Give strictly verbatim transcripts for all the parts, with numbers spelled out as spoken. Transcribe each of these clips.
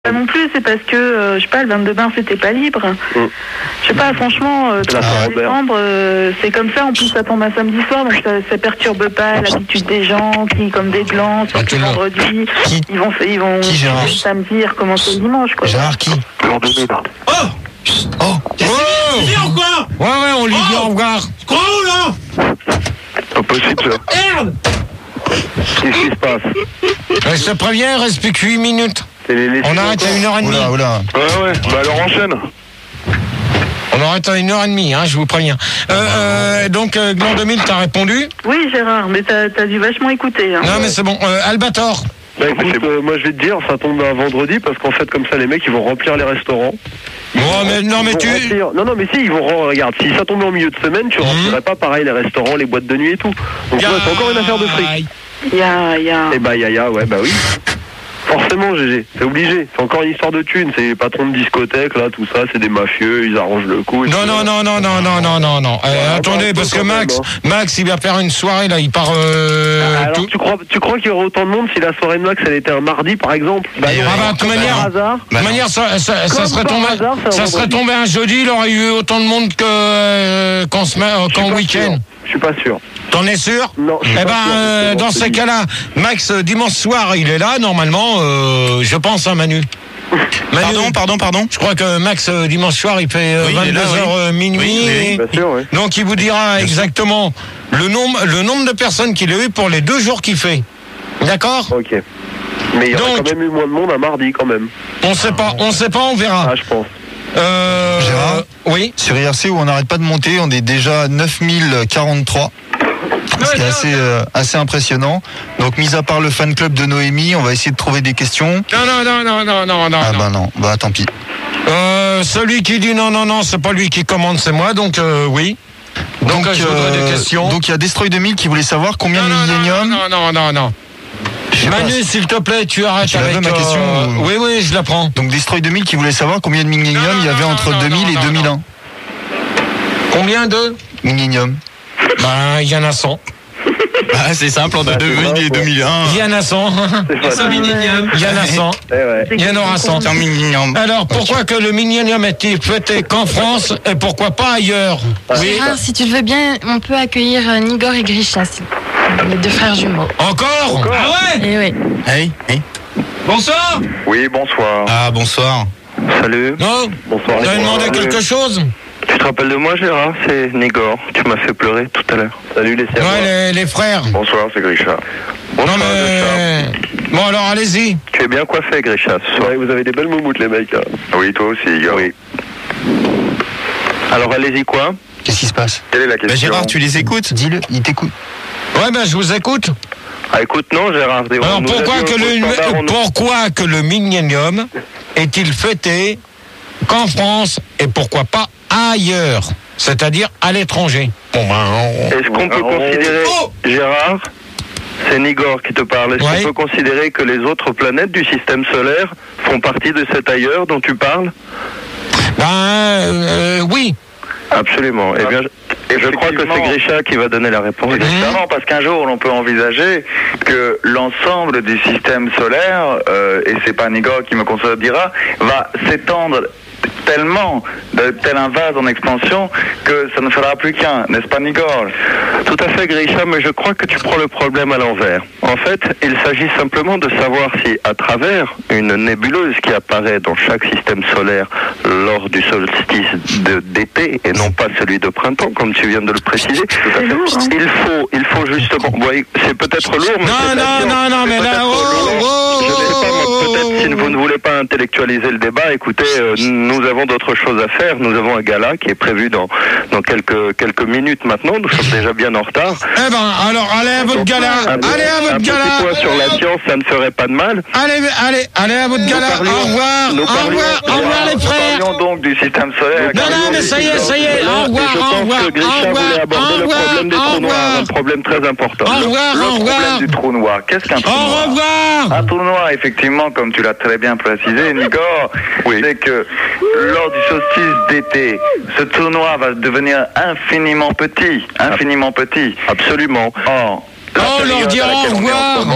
Pas non plus, c'est parce que, euh, je sais pas, le vingt-deux mars, c'était pas libre. Mm. Je sais pas, franchement, euh, ah, décembre, euh, c'est comme ça, en plus ça tombe un samedi soir, donc ça, ça perturbe pas l'habitude des gens qui, comme des glands, sortent le vendredi, qui ils vont, ils vont qui, Gérard le samedi, recommencer le dimanche, quoi. Gérard, qui Oh Oh Oh C'est dit ou quoi? Ouais, ouais, on lui dit au revoir. Crois où, là? Pas possible, ça. Merde! Qu'est-ce qui se passe? Ouais, je te préviens, il reste plus que huit minutes. Les, les On arrête à une heure et demie. Oula, oula. Ouais, ouais, bah alors enchaîne. On arrête à une heure et demie, hein, je vous préviens. Euh, euh, donc, euh, Gland deux mille, t'as répondu? Oui, Gérard, mais t'as, t'as dû vachement écouter. Hein. Non, mais c'est bon. Euh, Albator. Bah écoute, euh, moi je vais te dire, ça tombe un vendredi parce qu'en fait, comme ça, les mecs ils vont remplir les restaurants. Bon, mais non, mais Ils tu. vont remplir- Non, non, mais si, ils vont. rem- Regarde, si ça tombait en milieu de semaine, tu Mhm. remplirais pas pareil les restaurants, les boîtes de nuit et tout. Donc, ouais, c'est encore une affaire de fric. Il y a, il y a... Et bah, ya, ya, ouais, bah oui. Forcément, G G, c'est obligé. C'est encore une histoire de thunes. C'est les patrons de discothèques, là, tout ça, c'est des mafieux, ils arrangent le coup. et Non, tout. non, non, non, non, non, non, non, non. Euh, Ouais, attendez, ouais, parce que quand même, Max, hein. Max, il va faire une soirée, là, il part. Euh, Alors, tout- tu crois, tu crois qu'il y aurait autant de monde si la soirée de Max, elle était un mardi, par exemple? Ah bah, de toute manière, Par hasard. de toute manière, ça, ça, ça Comme serait par tombé, hasard, c'est un ça serait vendredi. tombé un jeudi, il aurait eu autant de monde que euh, qu'en semaine, euh, Je suis qu'en pas week-end. sûr. Je suis pas sûr. T'en es sûr? Non, je suis Eh pas ben, sûr, euh, justement, dans je te ces dis. cas-là, Max, euh, dimanche soir, il est là, normalement, euh, je pense, hein, Manu. Manu, Pardon, pardon, pardon. je crois que Max, euh, dimanche soir, il fait euh, Oui, il est là, vingt-deux heures oui. minuit. Oui, oui, oui. Bien sûr, oui. Donc, il vous dira exactement le nombre, le nombre de personnes qu'il a eu pour les deux jours qu'il fait. D'accord? Ok. Mais il y aurait Donc- quand même eu moins de monde un mardi, quand même. On sait pas, on sait pas, on verra. Ah, je pense. Euh, Gérard oui. Sur I R C où on n'arrête pas de monter, on est déjà à neuf mille quarante-trois. Ce qui est assez, euh, assez impressionnant. Donc, mis à part le fan club de Noémie, on va essayer de trouver des questions. Non, non, non, non, non, non, non. Ah non. bah non, bah tant pis. Euh, celui qui dit non, non, non, c'est pas lui qui commande, c'est moi, donc euh, oui. Donc, euh, je voudrais euh, des questions. donc il y a Destroy deux mille qui voulait savoir combien non, de non, non, millénium. non, non, non, non. Je sais pas. Manu, s'il te plaît, tu arrêtes Tu la avec... veux, ma question, ou- Oui, oui, je la prends. Donc Destroy deux mille qui voulait savoir combien de millénium Non, il y avait non, entre non, deux mille non, et non, deux mille un. Combien de Millénium. Ben, il y en a cent. Ah, c'est simple, entre Bah, deux c'est mille vrai, et deux mille un. Il y en a cent. C'est pas ça. Il y en a cent. Eh ouais. Il y en aura cent. Un millénium. Alors, pourquoi que le millénium est-il fêté qu'en France et pourquoi pas ailleurs? Oui. Gérard, si tu le veux bien, on peut accueillir euh, Nigor et Grisha, s'il- les deux frères jumeaux. Encore? Ah ouais? Eh oui. Hey, hey. Bonsoir. Oui, bonsoir. Ah, bonsoir. Salut. Non? Bonsoir. T'as les demandé gars. quelque chose? Tu te rappelles de moi, Gérard? C'est Nigor. Tu m'as fait pleurer tout à l'heure. Salut, les siens. Ouais, les, les frères. Bonsoir, c'est Grisha. Non Bonsoir, mais... Bon alors, allez-y. Tu es bien coiffé, Grisha, ce soir. Ouais, vous avez des belles moumoutes, les mecs. Oui, toi aussi, Igor. Oui. Alors, allez-y, quoi? Qu'est-ce qui se passe? Quelle est la Bah, question? Gérard, tu les écoutes? Dis-le, il t'écoute. Ouais, ben je vous écoute. Ah, écoute, non, Gérard. on Alors nous a pourquoi dit que, au le, standard, on nous- pourquoi que le millénium est-il fêté qu'en France et pourquoi pas ailleurs? C'est-à-dire à l'étranger. Bon, ben, on- Est-ce qu'on peut on- considérer, Oh Gérard, c'est Nigor qui te parle, est-ce Ouais. qu'on peut considérer que les autres planètes du système solaire font partie de cet ailleurs dont tu parles? Ben, euh, oui. Absolument. Eh bien, je, je crois que c'est Grisha qui va donner la réponse. Exactement, parce qu'un jour, on peut envisager que l'ensemble du système solaire, euh, et c'est pas Nigor qui me contredira, va s'étendre tellement, de, tel un vase en expansion, que ça ne fera plus qu'un, n'est-ce pas Nigor? Tout à fait, Grisha, mais je crois que tu prends le problème à l'envers. En fait, il s'agit simplement de savoir si, à travers une nébuleuse qui apparaît dans chaque système solaire lors du solstice de- d'été, et non pas celui de printemps, comme tu viens de le préciser, C'est lourd, hein. il faut, il faut justement... Ouais, c'est peut-être lourd, mais Non, c'est non, patient. non, non, mais C'est là, peut-être oh, lourd. oh, Je ne sais pas, moi, oh, peut-être si oh, vous ne voulez pas intellectualiser le débat, écoutez, euh, nous avons d'autres choses à faire. Nous avons un gala qui est prévu dans, dans quelques, quelques minutes maintenant. Nous sommes déjà bien en retard. Eh ben, alors, allez à votre gala. Un, petit- Allez à un votre petit gala. point sur la science, ça ne ferait pas de mal. Allez, allez, allez à votre gala. parlions- Au revoir. nous Au parlions- revoir. Au revoir, les Nous frères. parlions donc du système solaire. Non, non, mais ça y est, ça y est. Au revoir, Et je au pense revoir, que au Grisha revoir, voulait aborder au le revoir, problème des au trous noirs, revoir. un problème très important. Au revoir, Le au revoir. problème du trou noir. Qu'est-ce qu'un trou Au noir? revoir. Un trou noir, effectivement, comme tu l'as très bien précisé, Nigor, Oui. c'est que lors du solstice d'été, ce trou noir va devenir infiniment petit, infiniment petit. Absolument. Or, la Oh, on leur période dit à au laquelle on est en revoir. ce moment,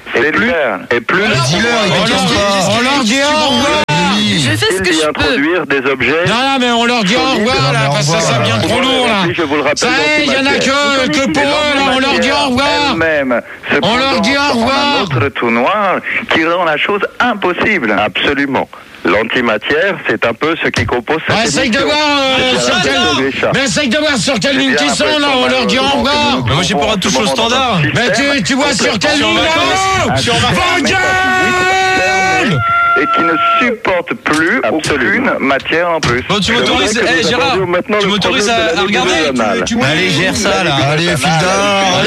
Et plus, et plus On leur dit, on leur dit au revoir. Je fais ce que d'y je peux. introduire des objets. Non, non, mais on leur dit au revoir, là, parce que ça, ça devient trop lourd, là. Je vous le rappelle, Ça y est, il y en a que, que pour eux, là, on leur dit au revoir. Elle-même, On leur dit au revoir. un autre trou noir qui rend la chose impossible. Absolument. L'antimatière, c'est un peu ce qui compose cette Ouais, essaye de émission. voir euh, C'est sur bien quel... l'impression, Mais essaye de voir sur quelle J'ai ligne bien tu sens, là, l'impression, on leur dit au malheureusement, revoir. que nous Mais moi, j'ai pas tombons touché en au ce moment standard. dans un Mais système tu, tu vois sur quelle ligne, là Sur et qui ne supporte plus aucune matière en plus. Bon, tu m'autorises, C'est vrai que eh nous Gérard, attendons maintenant tu le m'autorises problème à, de la à regarder nébuleux anal. tu, tu Allez, gère ça, là. Allez, file d'or.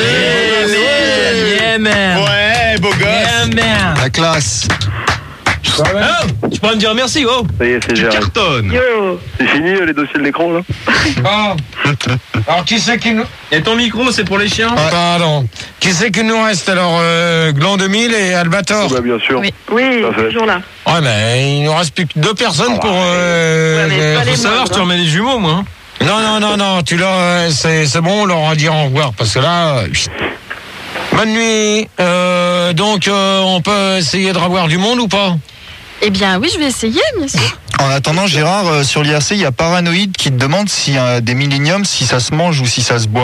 Yeah, man. Ouais, beau gosse. Yeah, man. La classe. Oh, tu pourrais me dire merci, oh. Ça y est, c'est Tu géré. cartonnes. Yo. C'est fini les dossiers de l'écran là. Bon. Alors, qui c'est qui nous... Et ton micro, c'est pour les chiens? Pardon. Qui c'est qui nous reste, alors, euh, Gland deux mille et Albator? Bah, bien sûr. Oui. Oui, Parfait. toujours là. Ouais, mais il nous reste plus que deux personnes pour... Euh, Ouais, mais euh, pas les Faut savoir, moindres, je te remets les jumeaux, moi. hein. Non, non, non, non, tu leur, euh, c'est, c'est bon, on leur a dit au revoir, parce que là, euh, chut. Bonne nuit. Euh, donc, euh, on peut essayer de revoir du monde ou pas? Eh bien, oui, je vais essayer, bien sûr. En attendant, Gérard, euh, sur l'I R C, il y a Paranoïde qui te demande si euh, des milléniums, si ça se mange ou si ça se boit.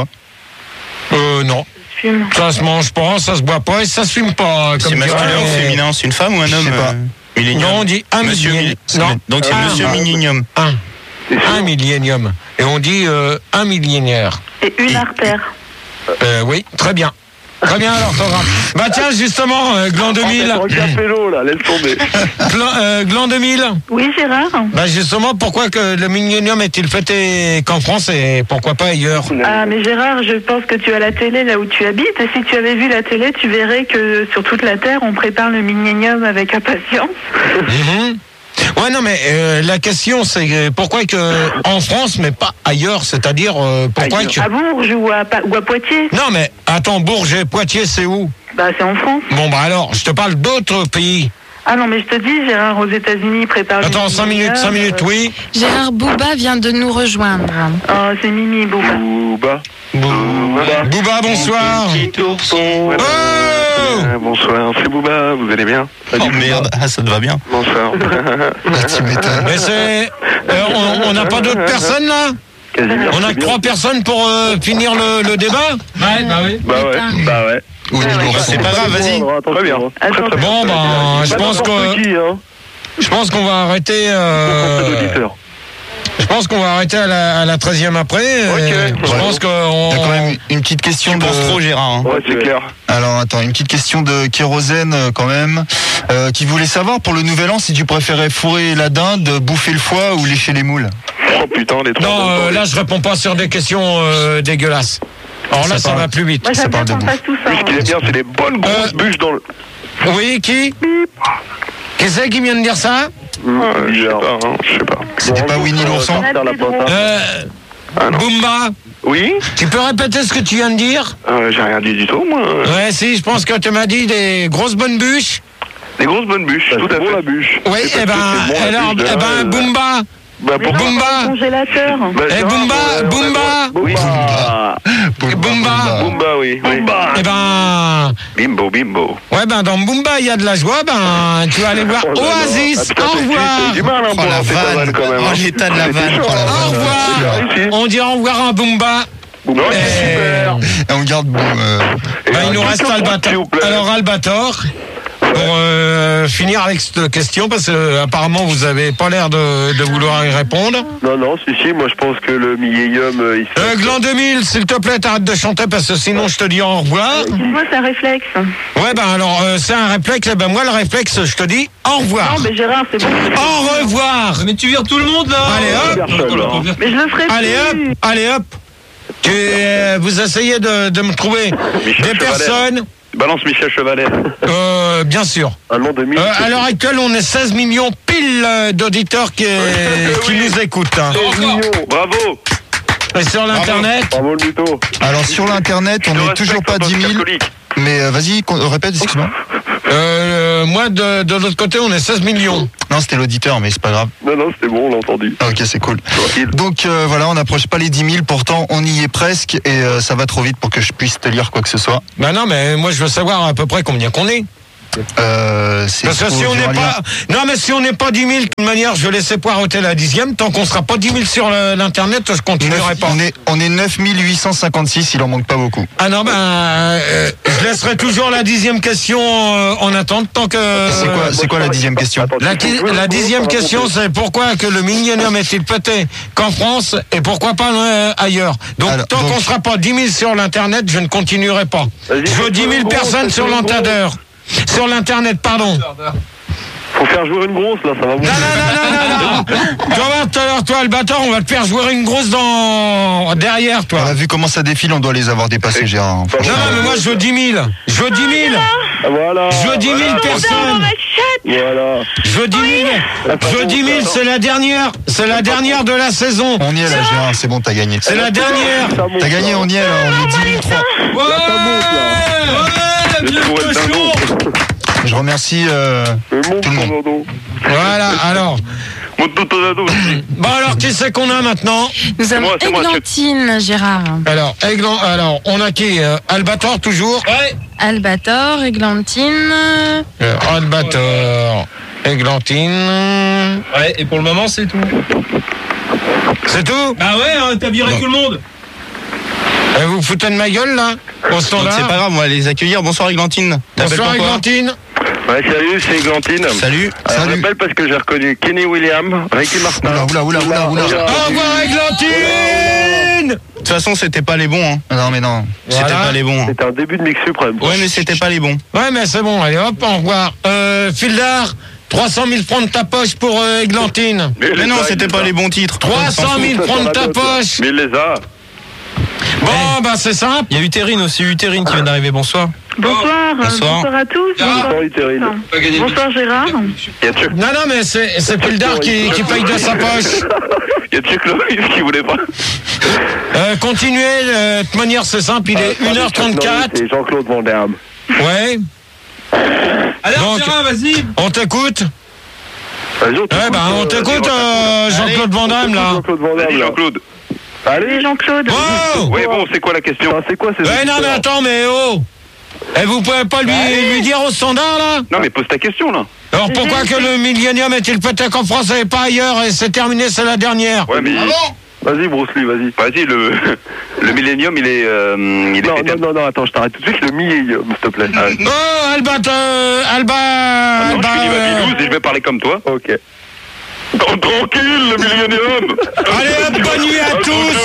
Euh, non. Fume. Ça se mange pas, ça se boit pas et ça se fume pas. C'est Comme masculin dirait- ou féminin? C'est une femme ou un Je homme sais pas. euh, millénium. Non, on dit un Monsieur millénium. Milli- Non, Donc c'est un, Monsieur un, Millénium. un, un millénium. Et on dit euh, un millénaire. Et une artère. Euh, oui, très bien. Très bien l'orthographe. Bah tiens, justement, euh, Gland deux mille. Un café l'eau là, laisse tomber. Gland, euh, Gland deux mille. Oui, Gérard. Bah justement, pourquoi que le millénium est-il fêté qu'en France et pourquoi pas ailleurs? Ah, mais Gérard, je pense que tu as la télé là où tu habites. Et si tu avais vu la télé, tu verrais que sur toute la Terre, on prépare le millénium avec impatience. Mhm. Ouais, non, mais euh, la question, c'est euh, pourquoi que en France, mais pas ailleurs, c'est-à-dire euh, pourquoi que... À Bourges ou à, Pa- ou à Poitiers. Non, mais attends, Bourges et Poitiers, c'est où? Bah, c'est en France. Bon, bah alors, je te parle d'autres pays. Ah non, mais je te dis, Gérard, aux États-Unis, ils préparent le Attends, cinq minutes, cinq minutes, oui. Gérard Bouba vient de nous rejoindre. Oh, c'est Mimi, Bouba. Bouba. Bouba, Bouba, bonsoir. Petit ourson. Oh Euh, bonsoir, c'est Bouba, vous allez bien? Oh merde, ah, ça te va bien. Bonsoir. Ah, tu m'étonnes. Mais c'est... euh, on- on n'a pas d'autres personnes, là? Quasiment. On a que trois personnes pour euh, finir le, le débat? Ouais, bah oui. Bah ouais, bah ouais. Ou Ah, ouais. l'ourson. C'est pas grave, vas-y. Très bien. Attends, Bon, ben, je pense que... Qui, hein? Je pense qu'on va arrêter... euh, Auditeur. Je pense qu'on va arrêter à la, à la treizième après. euh, Ok. Je Ouais. pense qu'on... Il y a quand même une petite question Tu de... penses trop, Gérard. hein. Ouais, c'est clair. Alors attends, une petite question de Kérosène euh, quand même, euh, qui voulait savoir pour le nouvel an si tu préférais fourrer la dinde, bouffer le foie ou lécher les moules. Oh putain, les trois. Non, euh, là, je réponds pas sur des questions euh, dégueulasses. Alors là, Ça ça parle. va plus vite. moi, ça j'aime bien parle qu'on debout. fasse tout ça. Ce qu'il hein. est bien, c'est les bonnes grosses Euh, bûches dans le. Oui, qui Qui c'est qui vient de dire ça? Euh, je sais pas, hein, je sais pas. C'était pas Winnie l'ourson? Faire la pota. euh, Ah non. Boomba, Oui tu peux répéter ce que tu viens de dire? euh, J'ai rien dit du tout, moi. Ouais, si, je pense que tu m'as dit des grosses bonnes bûches. Des grosses bonnes bûches, tout à fait. la bûche. Oui, C'est eh parce ben, que c'est bon, la alors, bûche de eh là, ben, euh, Boomba, Bah, Mais pour non, Boomba. dans le congélateur. Bah, eh, Gérard, Boomba, on a- on a- Boomba, Oui. Boomba. Boomba, oui. oui. eh ben, Bimbo, bimbo. ouais, ben, dans Boomba, il y a de la joie, ben, tu vas aller voir Oh là là. Oasis, Ah, putain, au t'es- revoir. t'as du mal, hein, Oh pour la lancer ta vanne. vanne, quand même. Oh, hein. l'état de la C'était vanne. chaud, Oh la hein. Au vanne. revoir. C'est ici. On dit au revoir à Boomba. Boomba, Eh, super. Et on garde bon, euh, Et Ben, un il nous truc reste au point, s'il Albator. vous plaît. Alors, Albator, pour euh, finir avec cette question, parce que euh, apparemment vous avez pas l'air de, de vouloir y répondre. Non, non, si, si, moi je pense que le millénium, euh, il se- Euh, Gland deux mille, s'il te plaît, t'arrêtes de chanter parce que sinon je te dis au revoir. Dis-moi, c'est un réflexe. Ouais, ben alors, euh, c'est un réflexe. Eh ben moi, le réflexe, je te dis au revoir. Non, mais Gérard, c'est bon. Au revoir. Mais tu vires tout le monde, là. Allez, hop. Non, non, non. Mais je le ferai Allez plus. hop, allez hop. Tu, euh, vous essayez de, de me trouver Michel des Chevalet. personnes, Balance Michel Chevalet. euh, bien sûr. Un nom de mille. Euh, à l'heure actuelle, on est seize millions pile euh, d'auditeurs qui, qui nous écoutent. hein. Bravo. Et sur l'internet, Bravo le mytho. alors sur l'internet, on n'est toujours pas dix mille, mais euh, vas-y, con- répète, excuse-moi. euh, moi de, de l'autre côté, on est seize millions. Non, c'était l'auditeur, mais c'est pas grave. Non, non, c'était bon, on l'a entendu. Ah, ok, c'est cool. Tranquille. Donc euh, voilà, on n'approche pas les dix mille, pourtant on y est presque et euh, ça va trop vite pour que je puisse te lire quoi que ce soit. Ben non, mais moi je veux savoir à peu près combien qu'on est. Euh, c'est Parce que trop si on n'est Géraldien. pas, non mais si on n'est pas dix mille, de toute manière, je laissais poireauter la dixième. Tant qu'on sera pas dix mille sur le- l'internet, je continuerai Neuf- pas. on est, on est neuf mille huit cent cinquante-six, il en manque pas beaucoup. Ah non, ben, euh, je laisserai toujours la dixième question euh, en attente tant que. C'est quoi, c'est quoi la dixième question? La, qui- la dixième question, c'est pourquoi que le Millennium est-il pété qu'en France et pourquoi pas euh, ailleurs. Donc Alors, tant donc- qu'on sera pas dix mille sur l'internet, je ne continuerai pas. Vas-y, Je veux fais dix une mille grosse, personnes fais sur une l'internet. Sur l'internet, pardon. Faut faire jouer une grosse, là, ça va Non, non, non, non, non, non. Tu vas voir tout à l'heure, toi, Albator, on va te faire jouer une grosse dans derrière, toi. On a vu comment ça défile, on doit les avoir dépassés, Gérard. Non, non, mais moi, je veux dix mille. Je veux dix mille. Voilà. Je veux dix mille personnes. Voilà. Je veux dix mille. Je veux dix mille, c'est la dernière. C'est la dernière de la saison. On y est là, Gérard, c'est bon, t'as gagné. C'est la dernière. Ça monte, T'as gagné, là. on y est là, on est dix mille trois. Ouais, Le vieux tour est cochon. Je remercie euh, Le monde, tout le monde. Ronaldo. Voilà, alors. Monte tout Ronaldo aussi. Bon, alors, qui c'est qu'on a maintenant? Nous avons moi, c'est moi, Églantine, Gérard. Alors, Aiglan, alors, on a qui? euh, Albator, toujours? Ouais. Albator, Églantine. Euh, Albator, Églantine. Ouais, et pour le moment, c'est tout. C'est tout? Bah ouais, hein, t'as viré Bon. tout le monde. Eh, vous vous foutez de ma gueule, là? Au Donc, standard? c'est pas grave, on va les accueillir. Bonsoir Églantine. T'appelles Bonsoir, pourquoi? Églantine. Ouais, salut, c'est Églantine. Salut. Alors, je Salut. m'appelle parce que j'ai reconnu Kenny Williams, Ricky Martin. Oula, oula, oula, oula, oula. Au revoir, Églantine. De toute façon, c'était pas les bons. Hein. Non, mais non. C'était Voilà. pas les bons. Hein. C'était un début de mix suprême. Ouais, mais c'était pas les bons. Ouais, mais c'est bon, allez, hop, au revoir. Euh, Fildar, trois cent mille francs de ta poche pour euh, Églantine. Mais non, c'était pas les bons titres. trois cent mille francs de ta poche. Mais il les a. Bon, bah, c'est simple. Il y a Utérine aussi, Utérine qui vient d'arriver. Bonsoir. Bonsoir, euh, Bonsoir. bonsoir à tous. Bonsoir, Utérine. Bonsoir Gérard. Il y a Chuck, Non, non, mais c'est c'est Fildar qui, qui paye de sa poche. il y a Chuck Norris qui voulait pas. Euh, continuez, euh, de toute manière, c'est simple, il est une heure trente-quatre. C'est Jean-Claude Van Damme. Ouais, Alors, Donc- Gérard, vas-y. on t'écoute. Vas-y, on Ouais, t'écoute, bah, on euh, t'écoute, vas-y, euh, Jean-Claude Van Damme, là. Jean-Claude Van Damme. Vas-y, là. Jean-Claude. Allez, Jean-Claude. Oh! Oui, bon, c'est quoi la question? Enfin, c'est quoi ces Ouais, non, mais attends, mais oh! Et vous pouvez pas lui, lui dire au standard, là? Non, mais pose ta question, là. Alors pourquoi que le Millennium est-il peut-être qu'en France et pas ailleurs et c'est terminé, c'est la dernière? Ouais, mais. Vas-y, Bruce Lee, vas-y. Vas-y, le, le Millennium, il est. euh, il est Non, pété. non, non, non, attends, je t'arrête tout de suite. Le Millennium, s'il te plaît. Ah, Oh, Alba, euh, Alba, non, Alba, je finis ma euh, bidouze et je vais parler comme toi. Ok. Oh, tranquille, le Millennium. allez hop, bonne nuit à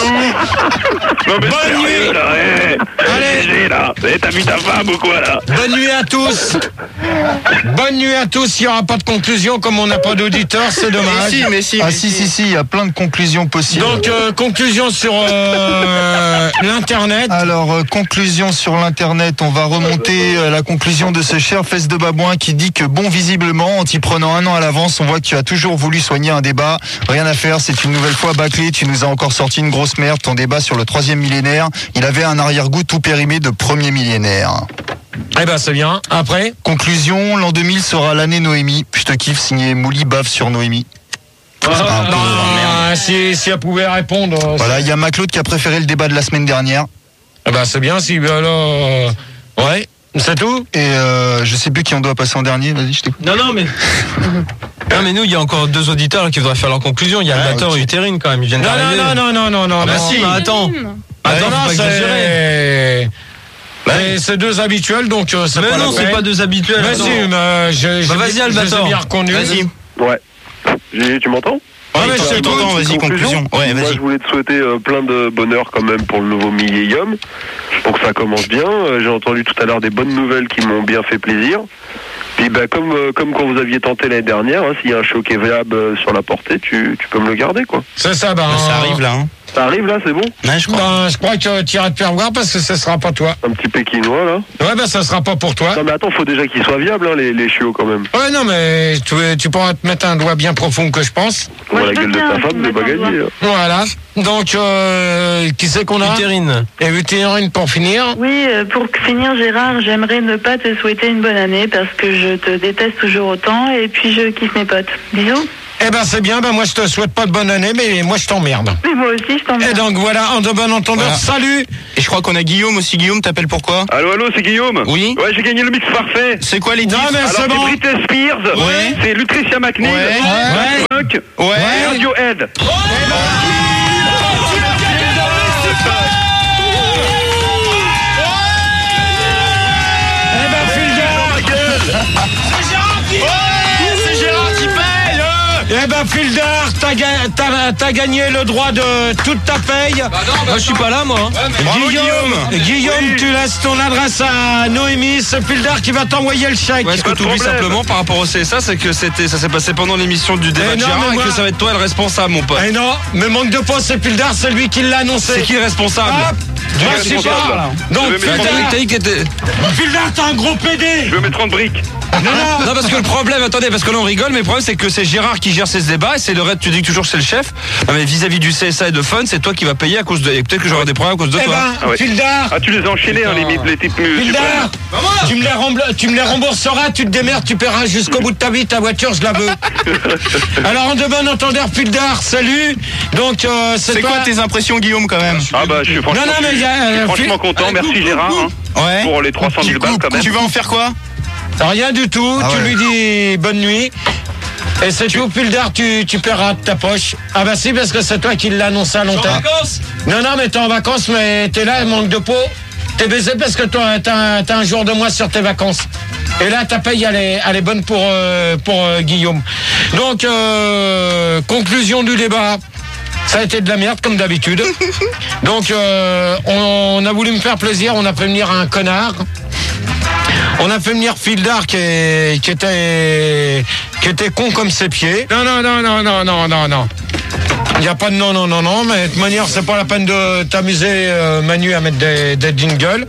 tous! Non, mais Bonne sérieux, nuit. là, hé. Allez. G G, là. Eh, t'as vu ta femme ou quoi, là? Bonne nuit à tous! Bonne nuit à tous, il n'y aura pas de conclusion, comme on n'a pas d'auditeur, c'est Mais dommage. si, mais si. Ah mais si, si, si, il y a plein de conclusions possibles. Donc, euh, conclusion sur euh, l'Internet. Alors, euh, conclusion sur l'internet, on va remonter euh, la conclusion de ce cher Fesse de Babouin qui dit que bon, visiblement, en t'y prenant un an à l'avance, on voit que tu as toujours voulu soigner un débat. Rien à faire, c'est une nouvelle fois bâclé, tu nous as encore sorti une grosse merde, ton débat sur le troisième millénaire, il avait un arrière-goût tout périmé de premier millénaire. Eh ben, c'est bien. Après? Conclusion, l'an deux mille sera l'année Noémie. Je te kiffe, signé Mouli Bave sur Noémie. Ah, non, si, si elle pouvait répondre. euh, Voilà, il y a Maclaude qui a préféré le débat de la semaine dernière. Eh ben, c'est bien, si, ben, alors, euh, ouais, c'est tout? Et euh, je sais plus qui on doit passer en dernier, vas-y, je t'écoute. Non, non, mais. Non, mais nous, il y a encore deux auditeurs qui voudraient faire leur conclusion. Il y a Albator ok. et Utérine quand même. Ils viennent Non, d'arriver. non, non, non, non, non, Ah bah non. si, mais attends. Attends, faut non, pas exagérer. c'est... Mais c'est deux habituels, donc euh, c'est Mais pas non, la c'est peine. pas deux habituels. Mais attends. si, mais euh, je, Bah, je- vas-y, je les ai Albator. bien reconnus. Vas-y. Ouais. Gigi, tu m'entends? Ouais, mais Ouais, c'est tout. t'entends, vas-y, conclusion. Ouais, Moi, vas-y. je voulais te souhaiter euh, plein de bonheur quand même pour le nouveau Millennium, pour que ça commence bien. Euh, J'ai entendu tout à l'heure des bonnes nouvelles qui m'ont bien fait plaisir. Puis bah, comme, euh, comme quand vous aviez tenté l'année dernière, hein, s'il y a un choc évéable euh, sur la portée, tu, tu peux me le garder, quoi. C'est ça, ben... Bah, ça arrive là. Hein. Ça arrive là, c'est bon? Ouais, je crois. Ben, je crois que tu iras te faire voir parce que ce sera pas toi. Un petit pékinois, là. Ouais, ben ça sera pas pour toi. Non mais attends, faut déjà qu'ils soient viables, hein, les, les chiots, quand même. Ouais, non, mais tu, tu pourras te mettre un doigt bien profond que je pense. Pour Moi, la je veux gueule de bien, ta je femme, veux c'est pas mettre un gagné. doigt. hein. Voilà. Donc, euh, qui c'est qu'on a? Utérine. Et Utérine pour finir. Oui, euh, pour finir Gérard, j'aimerais ne pas te souhaiter une bonne année parce que je te déteste toujours autant et puis je kiffe mes potes. Bisous. Eh ben c'est bien, ben moi je te souhaite pas de bonne année, mais moi je t'emmerde. Mais moi aussi, je t'emmerde. Et donc voilà, en de bon entendeur, Voilà. salut. Et je crois qu'on a Guillaume aussi. Guillaume, t'appelles pourquoi? Allô, allô, c'est Guillaume. Oui. Ouais, j'ai gagné le mix parfait. C'est quoi les Non titres? mais Alors, c'est c'est bon. Britney Spears. Ouais. C'est Lutricia McNeil. Ouais. Punk. Ouais. Et Radiohead. Eh ben Fildar. C'est Gérard qui paye. Eh ben Fildar, t'as, ga- t'as, t'as gagné le droit de toute ta paye. Moi, je suis pas là, moi. hein. Bravo, Guillaume, Guillaume. Guillaume, tu laisses ton adresse à Noémie, c'est Fildar qui va t'envoyer le chèque. Ouais, ce que Pas de tu oublies problème. simplement par rapport au C S A, c'est que c'était, ça s'est passé pendant l'émission du débat Eh de non, Gérard mais et moi- que ça va être toi le responsable, mon pote. Eh non, mais manque de poste, c'est Fildar, c'est lui qui l'a annoncé. C'est qui le responsable? Hop, Qui est moi, le je sais responsable, pas. là Donc Je vais mettre T'as Fildar, dit- t'as dit que t'étais- Fildar, t'es un gros P D. Je vais mettre trente briques. Non, non. Non, parce que le problème, attendez, parce que là on rigole, mais le problème c'est que c'est Gérard qui gère ces débats et c'est le reste, tu dis que toujours c'est le chef. Non, mais vis-à-vis du C S A et de Fun, c'est toi qui vas payer à cause de. Et peut-être que j'aurai des problèmes à cause de Eh toi. ben, Ah ouais. Fildar, Ah, tu les as enchaînés, hein, les, les types euh, Fildar, super. tu me, les rembla- tu me les rembourseras, tu te démerdes, tu paieras jusqu'au bout de ta vie, ta voiture, je la veux. Alors, en de bon entendeur, Fildar, salut. Donc, euh, c'est, C'est toi. quoi tes impressions, Guillaume, quand même? Ah bah, je suis franchement, Non, non, mais il y a, je suis euh, franchement Phil- content. Merci Gérard hein, Ouais. pour les trois cent mille balles quand même. Tu vas en faire quoi? Rien du tout, Ah tu ouais. lui dis bonne nuit. Et c'est tout, Fildar, tu, tu paieras de ta poche. Ah bah si, parce que c'est toi qui l'as annoncé à longtemps. Non, non, mais t'es en vacances, mais t'es là, manque de peau. T'es baisé parce que toi, t'as, t'as un jour de moins sur tes vacances. Et là, ta paye, elle est, elle est bonne pour, euh, pour euh, Guillaume. Donc, euh, conclusion du débat. Ça a été de la merde, comme d'habitude. Donc, euh, on, on a voulu me faire plaisir, on a fait venir un connard. On a fait venir Fildar qui, est- qui était qui était con comme ses pieds. Non, non, non, non, non, non, non, non. Il n'y a pas de non, non, non, non, mais de toute manière, c'est pas la peine de t'amuser, euh, Manu, à mettre des, des jingles.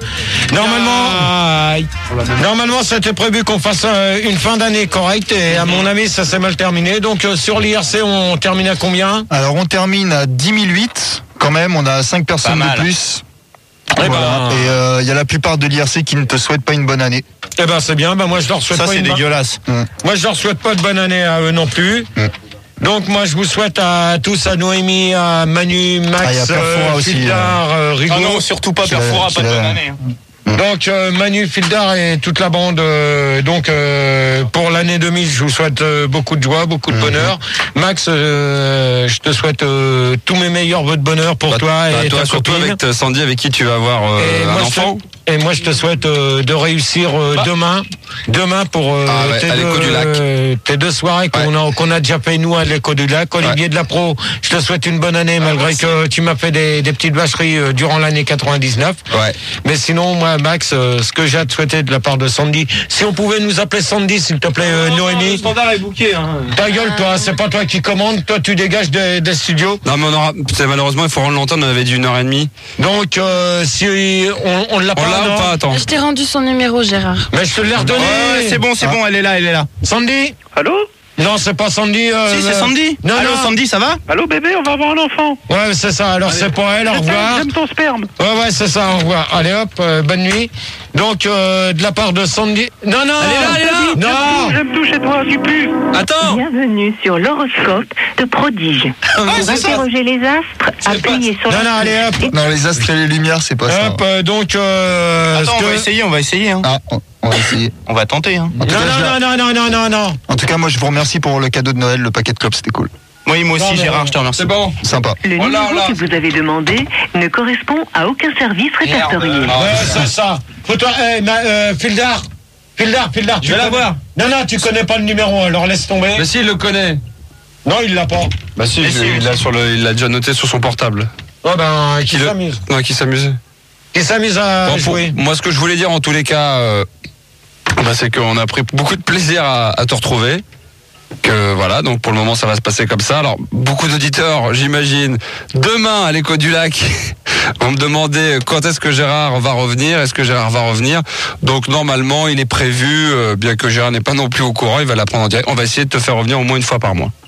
Normalement, normalement, c'était prévu qu'on fasse euh, une fin d'année correcte et à mon avis, ça s'est mal terminé. Donc, euh, sur l'I R C, on termine à combien? Alors on termine à dix mille huit quand même, on a cinq personnes Pas mal. de plus. Eh Voilà. ben, Et euh, il y a la plupart de l'I R C qui ne te souhaitent pas une bonne année. eh ben, c'est bien. Ben, moi, je leur souhaite Ça, pas c'est une bonne- dégueulasse. Moi, je leur souhaite pas de bonne année à eux non plus. Mm. Donc, moi, je vous souhaite à tous, à Noémie, à Manu, Max, Ah, il y a Perfora aussi, Fildar, euh, Rigaud. Ah non, surtout pas Qu'il a- Perfora, pas de qu'il a- bonne année. Donc, euh, Manu, Fildar et toute la bande. euh, donc, euh, pour l'année deux mille, je vous souhaite euh, beaucoup de joie, beaucoup de bonheur. Max, euh, je te souhaite euh, tous mes meilleurs vœux de bonheur pour Bah, toi bah, et toi, ta surtout copine. avec ta Sandy, avec qui tu vas avoir euh, Et un moi, je enfant. te, et moi, je te souhaite euh, de réussir euh, Bah. demain, demain pour euh, Ah ouais, tes, à l'Écho deux, du Lac. euh, tes deux soirées qu'on a, qu'on a déjà fait nous à l'Écho du Lac. Olivier de la Pro, je te souhaite une bonne année malgré que tu m'as fait des, des petites vacheries euh, durant l'année quatre-vingt-dix-neuf. Ouais. Mais sinon, moi, Max, euh, ce que j'ai à te souhaiter de la part de Sandy, si on pouvait nous appeler Sandy, s'il te plaît, euh, Noémie. standard est bouqué. Hein. Ta gueule, toi, c'est pas toi qui commande, toi tu dégages des, des studios. Non, mais on aura. c'est- Malheureusement, il faut rendre l'antenne. On avait dit une heure et demie. Donc, euh, si on, on l'a pas, On l'a non ou pas? Attends. Je t'ai rendu son numéro, Gérard. Mais je te l'ai redonné. Ouais, ouais, c'est bon, c'est bon, elle est là, elle est là. Sandy? Allô Non, c'est pas Sandy. euh, Si, c'est euh, Sandy. Non, Allô, non. Sandy, ça va? Allô bébé, on va avoir un enfant. Ouais, c'est ça. Alors, c'est pour elle. Au revoir. J'aime ton sperme. Ouais, ouais, c'est ça. Au revoir. Allez, hop, euh, bonne nuit. Donc, euh, de la part de Sandy. Non, non. Elle est là, elle est là. Non. J'aime tout chez toi, tu pues. Attends. Bienvenue sur l'horoscope de Prodige. Ouais, c'est ça. Interrogez les astres, appuyez sur Non, la non, allez, hop. Non, les astres et les lumières, c'est pas ça. Hop, euh, donc, euh, Attends, ce on que- va essayer, on va essayer. Hein. Ah, on- on va essayer. On va tenter. Hein. En tout, Non, cas, je la- non, non, non, non, non, non, non. en tout cas, moi, je vous remercie pour le cadeau de Noël, le paquet de clopes, c'était cool. Oui, moi Non, aussi, mais- Gérard, je te remercie. C'est bon. Sympa. Le Oh là numéro là. que vous avez demandé ne correspond à aucun service répertorié. Merde. Ouais, c'est ça. Faut-toi, eh, ma- euh, Fildar. Fildar, Fildar, tu vais connais- l'avoir. Non, non, tu connais pas le numéro, alors laisse tomber. Mais si, il le connaît. Non, il l'a pas. Bah si, Mais je- si, il mais l'a si. sur le, il l'a déjà noté sur son portable. Oh ben, qui Qui le- s'amuse. Ouais, qui s'amusait. Qui s'amuse à Bon, pour- jouer. moi, ce que je voulais dire en tous les cas, euh, bah, c'est qu'on a pris beaucoup de plaisir à, à te retrouver. Que voilà, donc pour le moment, ça va se passer comme ça. Alors, beaucoup d'auditeurs, j'imagine, demain à l'Écho du Lac, vont me demander quand est-ce que Gérard va revenir. Est-ce que Gérard va revenir? Donc normalement, il est prévu, euh, bien que Gérard n'est pas non plus au courant, il va l'apprendre en direct. On va essayer de te faire revenir au moins une fois par mois.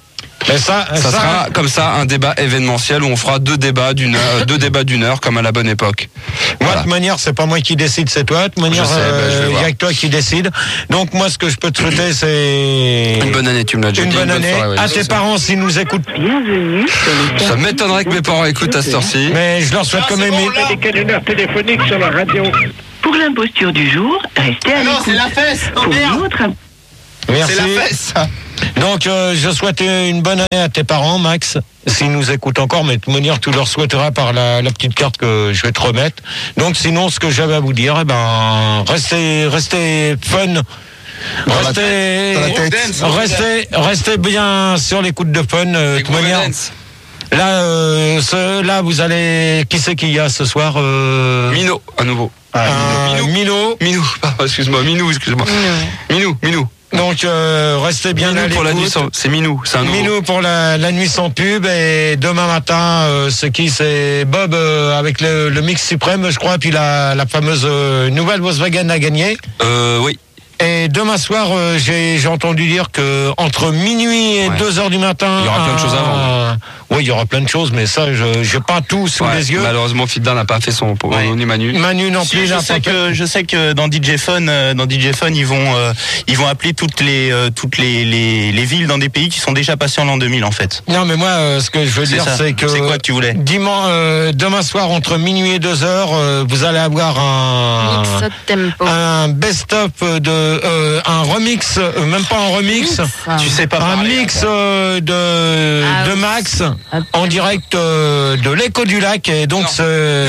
Mais ça, ça, ça sera comme ça un débat événementiel où on fera deux débats d'une heure, deux débats d'une heure comme à la bonne époque. Moi, Voilà. de toute manière, c'est pas moi qui décide, c'est toi. De toute manière, Je sais, bah, je vais il voir. y a que toi qui décide. Donc moi, ce que je peux te souhaiter, c'est Une bonne année, tu me l'as déjà une dit. bonne année soirée, oui. à tes parents s'ils nous écoutent. Bienvenue sur le Ça m'étonnerait que mes parents écoutent à cette heure-ci. Mais je leur souhaite quand même une... Des canulars téléphoniques sur la radio. Pour l'imposture du jour, restez à Ah non, l'écoute. c'est la fesse. Oh Pour merde. notre Merci. C'est la fesse. Donc euh, je souhaite une bonne année à tes parents, Max, s'ils nous écoutent encore, mais de toute manière tu leur souhaiteras par la, la petite carte que je vais te remettre. Donc sinon, ce que j'avais à vous dire, eh ben restez, restez fun. Dans la Restez, dans la tête. restez, restez bien sur l'écoute de fun. euh, De toute manière, là, euh, ce, là, vous allez. Qui c'est qu'il y a ce soir euh, Mino, à nouveau. Ah, un Minou. Mino. Minou, pardon, excuse-moi, Minou, excuse-moi. Minou, Minou. Donc euh, restez bien Minou à pour la nuit l'écoute. sans... C'est Minou, c'est un nouveau. Minou pour la, la nuit sans pub, et demain matin, euh, c'est qui? C'est Bob euh, avec le, le mix suprême, je crois, puis la, la fameuse euh, nouvelle Volkswagen a gagné. Euh, oui. Et demain soir, euh, j'ai j'ai entendu dire que entre minuit et Ouais. deux heures du matin, Il y aura plein de choses avant. Oui, il y aura plein de choses, mais ça, je j'ai pas tout sous Ouais, les yeux. malheureusement, Fidda n'a pas fait son Ouais. ni Manu. Manu non Si, plus. je n'a sais pas que je sais que dans D J Phone, euh, dans D J Phone, ils vont euh, ils vont appeler toutes les euh, toutes les, les les villes dans des pays qui sont déjà passés en l'an deux mille en fait. Non, mais moi, euh, ce que je veux C'est dire, ça. c'est que C'est quoi que tu voulais dimanche, euh, demain soir entre minuit et deux heures, euh, vous allez avoir un Mix tempo. un best-of de euh, un remix, euh, même pas un remix, Tu sais pas un parler. mix euh, de Ah, de oui. Max Ah, en direct euh, de l'écho du lac, et donc c'est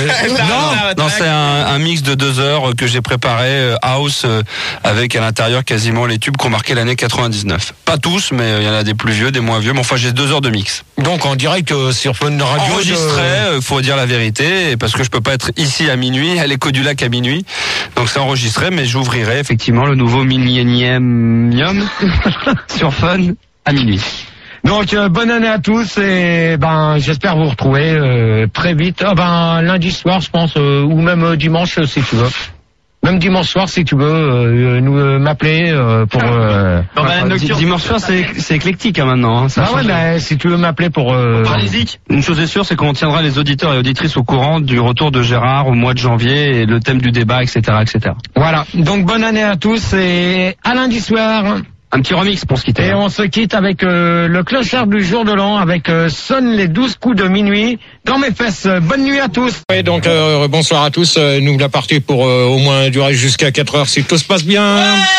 non. Non, c'est un, un mix de deux heures que j'ai préparé euh, house euh, avec à l'intérieur quasiment les tubes qui ont marqué l'année quatre-vingt-dix-neuf. Pas tous, mais euh, il y en a des plus vieux, des moins vieux. Mais enfin, j'ai deux heures de mix. Donc en direct euh, sur Fun Radio. Enregistré, de- euh, faut dire la vérité, parce que je peux pas être ici à minuit, à l'écho du lac à minuit. Donc c'est enregistré, mais j'ouvrirai effectivement le nouveau Millennium sur Fun à minuit. Donc euh, bonne année à tous, et ben j'espère vous retrouver euh, très vite. Ah, ben lundi soir, je pense, euh, ou même euh, dimanche euh, si tu veux. Même dimanche soir si tu veux euh, nous euh, m'appeler euh, pour. Euh, Dans Banane Nocturne. Dimanche soir, c'est, c'est éclectique hein, maintenant. Hein, ça ah ouais, change. mais si tu veux m'appeler pour. Euh, Parlez-y. Une chose est sûre, c'est qu'on tiendra les auditeurs et auditrices au courant du retour de Gérard au mois de janvier et le thème du débat, et cetera, et cetera. Voilà. Donc bonne année à tous, et à lundi soir. Un petit remix pour se quitter. Et on se quitte avec euh, le clochard du jour de l'an, avec euh, Sonne les douze coups de minuit dans mes fesses. Bonne nuit à tous. Et donc euh, bonsoir à tous. Euh, nous la partie pour euh, au moins durer jusqu'à quatre heures si tout se passe bien.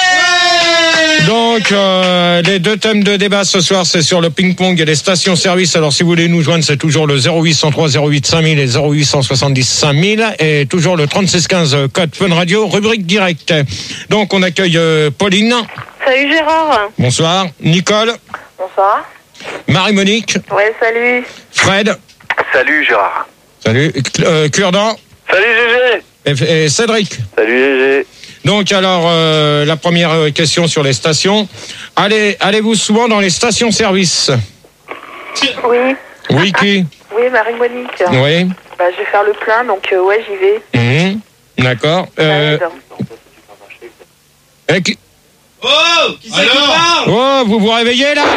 Donc euh, les deux thèmes de débat ce soir, c'est sur le ping-pong et les stations-service. Alors si vous voulez nous joindre, c'est toujours le zéro huit cent trois zéro huit cinq mille et zéro huit cent soixante-dix cinq mille, et toujours le trente-six quinze code Fun Radio, rubrique direct. Donc on accueille euh, Pauline. Salut Gérard. Bonsoir. Nicole. Bonsoir. Marie-Monique. Ouais, salut. Fred. Salut Gérard. Salut. Cl- euh, Cure-dent. Salut Gégé. Et, et Cédric. Salut Gégé. Donc alors, euh, la première euh, question sur les stations. Allez, allez-vous souvent dans les stations-service? Oui. Oui, qui? Oui, Marie-Monique. Oui. Bah, je vais faire le plein, donc euh, ouais, j'y vais. Mhm. D'accord. Euh, Ça aide. et qui- Oh, qui c'est qui parle? Oh, vous vous réveillez là?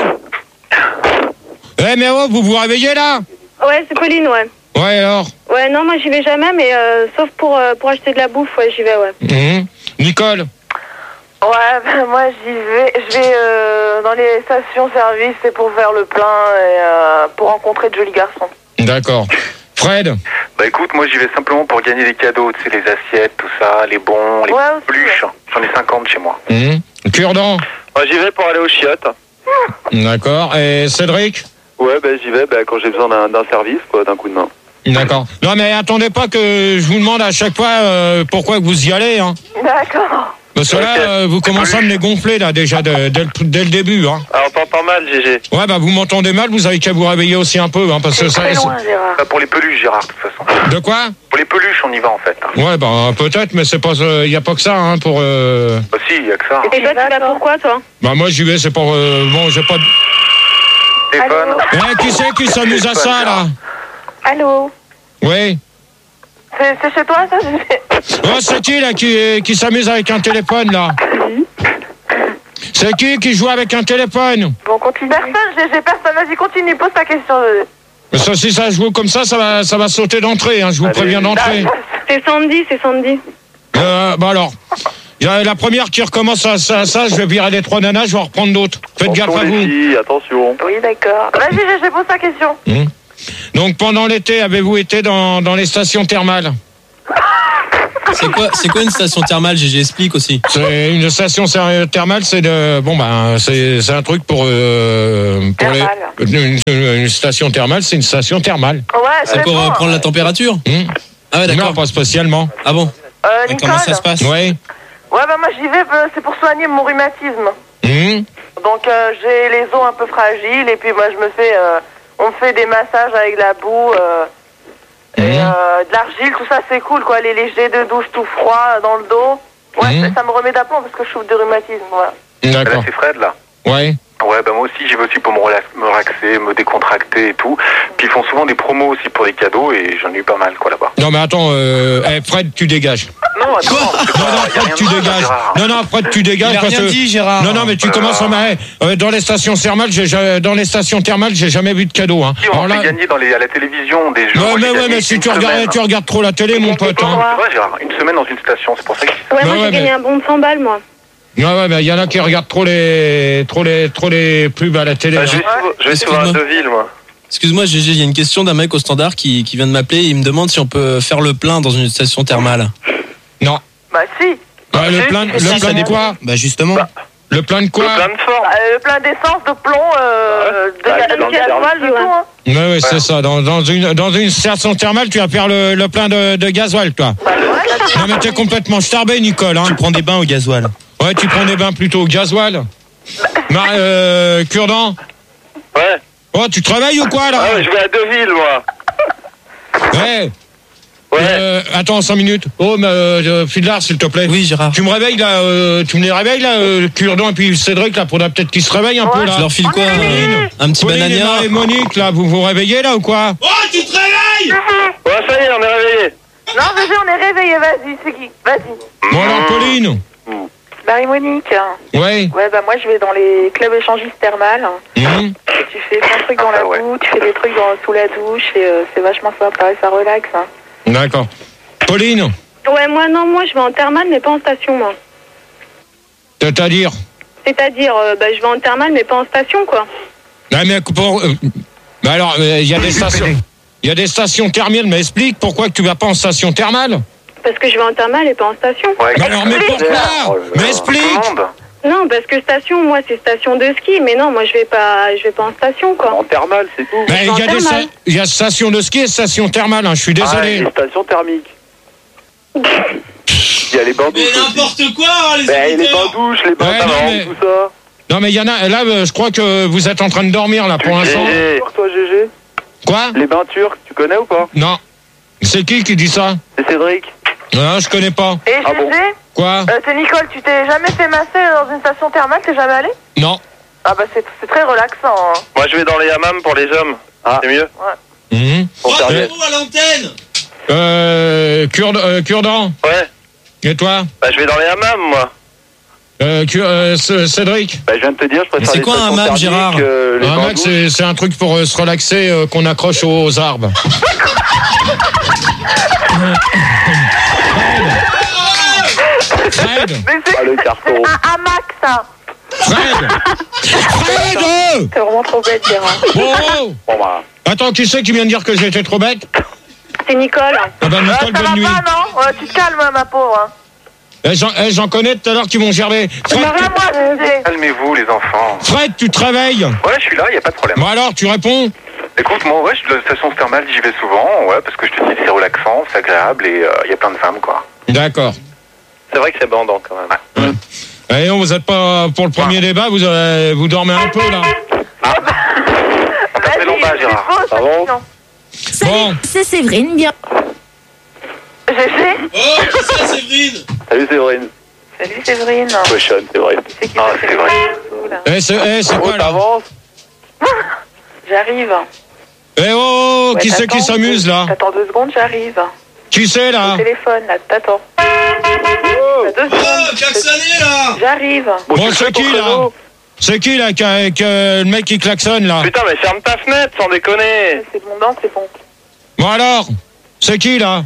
Eh mais oh, vous vous réveillez là? Ouais, c'est Pauline, ouais. Ouais, alors? Ouais, non, moi j'y vais jamais, mais euh, sauf pour, euh, pour acheter de la bouffe, ouais, j'y vais, ouais. Mhm. Nicole. Ouais, ben moi j'y vais, je vais euh, dans les stations-service, c'est pour faire le plein et euh, pour rencontrer de jolis garçons. D'accord. Fred. Bah écoute, moi j'y vais simplement pour gagner des cadeaux, tu sais, les assiettes, tout ça, les bons, les Ouais, aussi, peluches. J'en ai cinquante chez moi. Mhm. Cure-dent. Moi j'y vais pour aller aux chiottes. D'accord. Et Cédric? Ouais, bah j'y vais bah, quand j'ai besoin d'un d'un service, quoi, d'un coup de main. D'accord. Non mais attendez pas que je vous demande à chaque fois euh, pourquoi vous y allez, hein. D'accord. Parce que là, Ok. euh, vous commencez à me les gonfler là déjà de- dès, le, dès le début, hein. Alors t'entends mal, Gégé. Ouais, bah vous m'entendez mal, vous avez qu'à vous réveiller aussi un peu, hein, parce que C'est ça. très loin, Gérard. Bah, pour les peluches, Gérard, de toute façon. De quoi? Pour les peluches, on y va en fait. Ouais, bah peut-être, mais c'est pas, il y a pas que ça, hein, pour. Euh... Bah si, y a que ça. Et toi, tu vas pourquoi, toi? Bah moi j'y vais, c'est pour. Euh... Bon, j'ai pas. de- Téléphone. Eh, qui c'est qui s'amuse à ça là? Allô? Oui. C'est c'est chez toi, ça? je- Oh, c'est qui là qui, qui s'amuse avec un téléphone là? C'est qui qui joue avec un téléphone? Bon, continue. Personne, j'ai, j'ai personne. Vas-y, continue, pose ta question. Mais ça, si ça joue comme ça, ça va, ça va sauter d'entrée, hein, je vous Allez. préviens d'entrée. C'est Sandy, c'est Sandy. Euh, bah alors, il y a la première qui recommence à ça, ça, je vais virer les trois nanas, je vais en reprendre d'autres. Faites attention, gaffe à vous. Filles, attention. Oui, d'accord. Vas-y, je, je pose ta question. Mmh. Donc, pendant l'été, avez-vous été dans, dans les stations thermales? C'est quoi, c'est quoi une station thermale, G G, explique aussi. C'est une station thermale, c'est de, bon ben, c'est, c'est un truc pour, euh, pour les, une, une station thermale, c'est une station thermale. Ouais, c'est, c'est pour bon. euh, prendre la température. Mmh. Ah ouais, d'accord. Non, pas spécialement. Ah bon. Euh, Et comment ça se passe? Ouais. Ouais, bah moi j'y vais, c'est pour soigner mon rhumatisme. Mmh. Donc euh, j'ai les os un peu fragiles et puis moi je me fais, euh, on me fait des massages avec la boue. Euh, Et euh, de l'argile, tout ça c'est cool quoi, les, les jets de douche tout froid dans le dos. Ouais, mmh. ça, ça me remet d'aplomb parce que je souffre de rhumatisme, voilà. Là, D'accord. c'est Fred là. Ouais. Ouais, bah moi aussi j'y vais aussi pour me relaxer, me relaxer, me décontracter et tout. Puis ils font souvent des promos aussi pour les cadeaux et j'en ai eu pas mal quoi là-bas. Non mais attends, euh, hey, Fred, tu dégages. Non, attends. Non, non, Fred, tu dégages. Non, non, Fred, tu dégages. Il a parce rien que... dit, Gérard. Non, non, mais tu euh... commences à marrer. Euh, dans les stations thermales, j'ai, dans les stations thermales, j'ai jamais vu de cadeau. Hein. Si, on fait là... gagner dans les, à la télévision des jeux. Ouais, mais ouais, mais si tu regardes, tu regardes trop la télé, mon pote. Hein. C'est vrai, Gérard, une semaine dans une station, c'est pour ça que. Ouais, moi j'ai gagné un bon de cent balles, moi. Ouais, ouais, mais il y en a qui regardent trop les, trop les, trop les pubs à la télé. Bah, je vais, hein. je vais sur un Deville, moi. Excuse-moi, G G, il y a une question d'un mec au standard qui, qui vient de m'appeler. Il me demande si on peut faire le plein dans une station thermale. Non. Bah si. Ouais, le plein, le si, plein de quoi? Bah justement. Bah, le plein de quoi? Le plein de forme. Bah, le plein d'essence, de plomb, euh, ouais. de, bah, de gasoil, du tout. Hein. Ouais, ouais, ouais, c'est ça. Dans, dans, une, dans une station thermale, tu vas faire le, le plein de, de gasoil, toi. Bah, ouais, non, mais t'es complètement starbé, Nicole. Hein. Tu prends des bains au gasoil. Ouais, tu prends des bains plutôt au gasoil. Mar- euh, Cure-dent. Ouais. Oh, tu travailles ou quoi, là? Ah ouais, je vais à Deville, moi. Ouais. Ouais. Euh, attends, cinq minutes. Oh, mais, euh, Fidlar, s'il te plaît. Oui, Gérard. Tu me réveilles, là, euh, tu me les réveilles, là, euh, Cure-dent et puis Cédric, là, faudra peut-être qu'ils se réveillent un ouais. peu, là. Tu leur files quoi? Pauline. Un petit Pauline banania. et Monique, là, vous vous réveillez, là, ou quoi? Oh, tu te réveilles? Ouais, ça y est, on est réveillés. Non, bébé, on est réveillés, vas-y, c'est qui? Vas-y. Bon, alors, Pauline. Marie-Monique. Ouais. Ouais, bah moi je vais dans les clubs échangistes thermales. Mmh. Et tu fais plein de trucs dans la ouais. boue, tu fais des trucs dans, sous la douche et euh, c'est vachement sympa, ça relaxe. Hein. D'accord. Pauline. Ouais, moi non, moi je vais en thermale mais pas en station, moi. C'est-à-dire? C'est-à-dire, euh, bah je vais en thermale mais pas en station, quoi. Ah, mais pour... Euh, bah alors, il euh, y a des stations... Il y a des stations thermales, mais explique pourquoi que tu vas pas en station thermale? Parce que je vais en thermale et pas en station. Ouais, mais alors, mais pourquoi? Mais explique. Non, parce que station, moi, c'est station de ski, mais non, moi, je vais pas, je vais pas en station, quoi. En thermale, c'est tout. Mais il y a des sta- il y a station de ski et station thermale, hein, je suis désolé. Ah, il y a des stations thermiques. Il y a les bains douches. Mais n'importe quoi, hein, les ben, les auditeurs. bains douches, les bains Ouais, non, d'avant, mais- tout ça. Non, mais il y en a, là, euh, je crois que vous êtes en train de dormir, là, pour l'instant. G G. Toi, G G. Quoi? Les bains turcs, tu connais ou pas? Non. C'est qui qui dit ça? C'est Cédric. Non, je connais pas. Et Ah G G, bon Quoi? euh, c'est Nicole, tu t'es jamais fait masser dans une station thermale, t'es jamais allé? Non. Ah bah c'est, c'est très relaxant. Hein. Moi, je vais dans les hammams pour les hommes. Ah. C'est mieux? Ouais. Mmh. Pour faire Bravo à l'antenne. Euh, cure, euh, cure-dent. Ouais. Et toi? Bah, je vais dans les hammams, moi. Euh, cure, euh, C- Cédric? Bah, je viens de te dire, je préfère Mais c'est les quoi un stations hammam, thermiques, Gérard euh, les Un bains mec, douches. c'est, c'est un truc pour euh, se relaxer euh, qu'on accroche aux arbres. Fred! Mais c'est, Ah, le carton. c'est un hamac, ça. Fred! Fred! C'est vraiment trop bête, Gérard. Oh! Bon, bah. Attends, qui c'est qui vient de dire que j'étais trop bête? C'est Nicole. Ah ben, Euh, Nicole, ça va bonne nuit. pas, non? Ouais, tu te calmes, ma pauvre. Hein. Eh, j'en, eh, j'en connais tout à l'heure qui vont gerber. Fred, Mais rien, moi, G G. Calmez-vous, les enfants. Fred, tu te réveilles? Ouais, je suis là, y a pas de problème. Bon alors, tu réponds? Écoute, moi, ouais, je suis de la station thermale, j'y vais souvent, ouais, parce que je te dis, c'est relaxant, c'est agréable et il euh, y a plein de femmes, quoi. D'accord. C'est vrai que c'est bandant, quand même. Ouais. Eh, on vous êtes pas pour le premier débat, vous, euh, vous dormez un peu là. Ah. On t'a fait long bas, Gérard. Pose ta Ah bon? question. Salut, Bon. c'est Séverine, bien. G G. Oh, qui ça, Séverine? Salut, Séverine. Salut, Séverine. Cochonne, c'est vrai. C'est qui Ah, ça, c'est vrai. Eh, c'est, eh, c'est quoi là? t'avances? J'arrive. Eh oh, Ouais, qui c'est qui t'attends, s'amuse là? T'attends deux secondes, j'arrive. Qui c'est là? Au téléphone, là, t'attends. Oh. deux Oh, secondes. klaxonnez là. J'arrive. Bon, c'est qui là? C'est qui là qui a- qui a- le mec qui klaxonne là? Putain, mais ferme ta fenêtre, sans déconner. C'est mon dent, c'est bon. Bon alors, c'est qui là?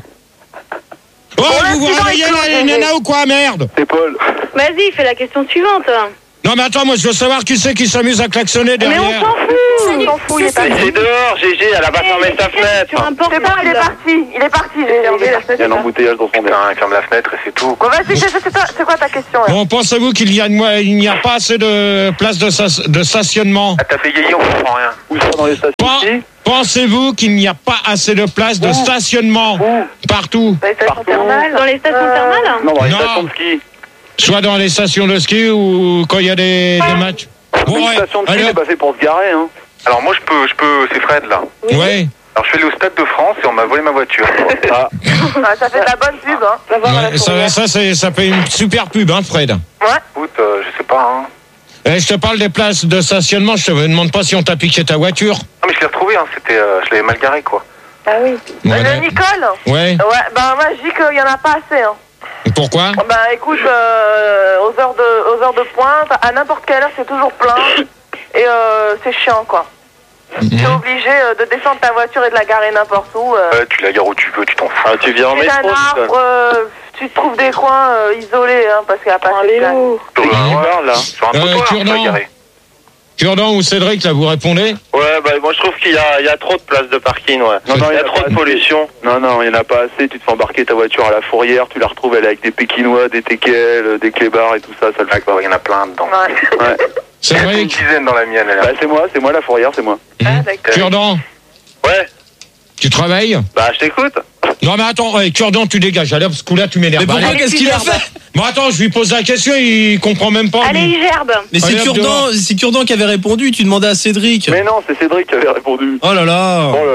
Oh, vous vous réveillez là, les nanas ou quoi, merde? C'est Paul. Vas-y, fais la question suivante. Non mais attends, moi je veux savoir qui c'est qui s'amuse à klaxonner Mais on derrière. s'en fout, on s'en fout, il est parti. C'est dehors, Gégé, elle a pas fermé sa fenêtre. Sur un C'est bon, il est portable. parti, il est parti, j'ai fermé la Il y a un fenêtre. embouteillage dans son verre. Il ferme la fenêtre et c'est tout. Bon, vas-y, c'est c'est toi- c'est quoi ta question là? Bon, pensez-vous qu'il y a moi, il n'y a pas assez de places de, sta- de stationnement? Ah, t'as fait yéyé, on comprend rien. Où ça dans les stations Pen- ici? Pensez-vous qu'il n'y a pas assez de places de stationnement partout? Dans les stations thermales? Dans les stations Euh, thermales? Non, dans les Non. stations de ski. Soit dans les stations de ski ou quand il y a des, des matchs. Bon, Une ouais, station de ski, alors- c'est pas fait pour se garer, hein. Alors moi, je peux, je peux, c'est Fred, là. ouais. Alors je suis allé au Stade de France et on m'a volé ma voiture. Ah. Ah, ça fait de la bonne pub, hein. Va voir à la Ouais, ça, fourrière. ça, c'est- ça fait une super pub, hein, Fred. Ouais. Écoute, euh, je sais pas, hein. Eh, je te parle des places de stationnement, je te demande pas si on t'a piqué ta voiture. Non, mais je l'ai retrouvé, hein. C'était, euh, je l'avais mal garé, quoi. Ah oui. Ouais, Euh, ouais. Nicole? Ouais. Ouais, bah moi je dis qu'il y en a pas assez, hein. Pourquoi? Bah écoute, euh, aux heures de aux heures de pointe, à n'importe quelle heure c'est toujours plein et euh, c'est chiant quoi. Mhm. Tu es obligé euh, de descendre ta voiture et de la garer n'importe où. Euh, Ouais, tu la gares où tu veux, tu t'en fous. Ah, tu viens en c'est métro, un arbre, euh, tu te trouves des coins euh, isolés hein, parce qu'il n'y a pas de place. Sur un bar, là. Sur un Euh, trottoir, tu Cure-dent. vas garer. Cure-dent ou Cédric, là, vous répondez? Ouais, bah moi je trouve qu'il y a, il y a trop de place de parking, ouais. Non, non, il y a trop de pollution. Non, non, il n'y en a pas assez. Tu te fais embarquer ta voiture à la fourrière, tu la retrouves elle est avec des pékinois, des teckels, des clébards et tout ça, ça le fait pas. Il y en a plein dedans. Ouais. Ouais. C'est Il y a vrai une que- dizaine dans la mienne. Elle. Bah c'est moi, c'est moi la fourrière, c'est moi. Ah, d'accord. Cure-dent, Ouais, tu travailles? bah je t'écoute. Non mais attends, ouais, Cure-dent, tu dégages. Allez, ce coup-là, tu m'énerves. Mais pourquoi? Allez. Qu'est-ce qu'il a fait? Bon, attends, je lui pose la question, il comprend même pas. Allez, lui. il gerbe. Mais c'est Allez, hop, Cure-dent, dehors. c'est Cure-dent qui avait répondu, tu demandais à Cédric. Mais non, c'est Cédric qui avait répondu. Oh là là. Oh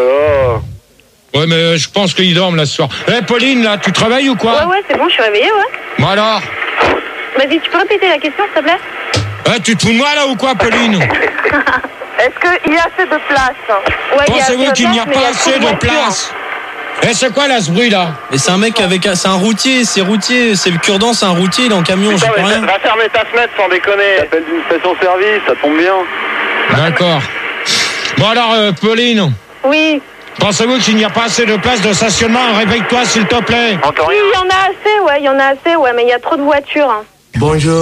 là là. Ouais, mais euh, je pense qu'il dorme là ce soir. Eh, Pauline, là, tu travailles ou quoi? Ouais, ouais, c'est bon, je suis réveillée, ouais. Bon alors? Vas-y, tu peux répéter la question, s'il te plaît? Eh, tu te fous de moi là ou quoi, Pauline? Est-ce qu'il y a assez de place? Ouais, il y a Pensez-vous assez de qu'il n'y a place, mais il y pas a assez trop de voitures. place? Eh, c'est quoi là ce bruit là? Mais c'est un mec avec un- c'est un routier, c'est routier, c'est le Cure-dent, c'est un routier, il est en camion, j'y Putain, peux mais rien. va fermer ta fenêtre sans déconner. T'appelles d'une station-service, ça tombe bien. D'accord. Bon alors, euh, Pauline, Oui. pensez-vous qu'il n'y a pas assez de place de stationnement? Réveille-toi s'il te plaît. Entends Oui, rien. il y en a assez, ouais, il y en a assez, ouais, mais il y a trop de voitures. hein. Bonjour.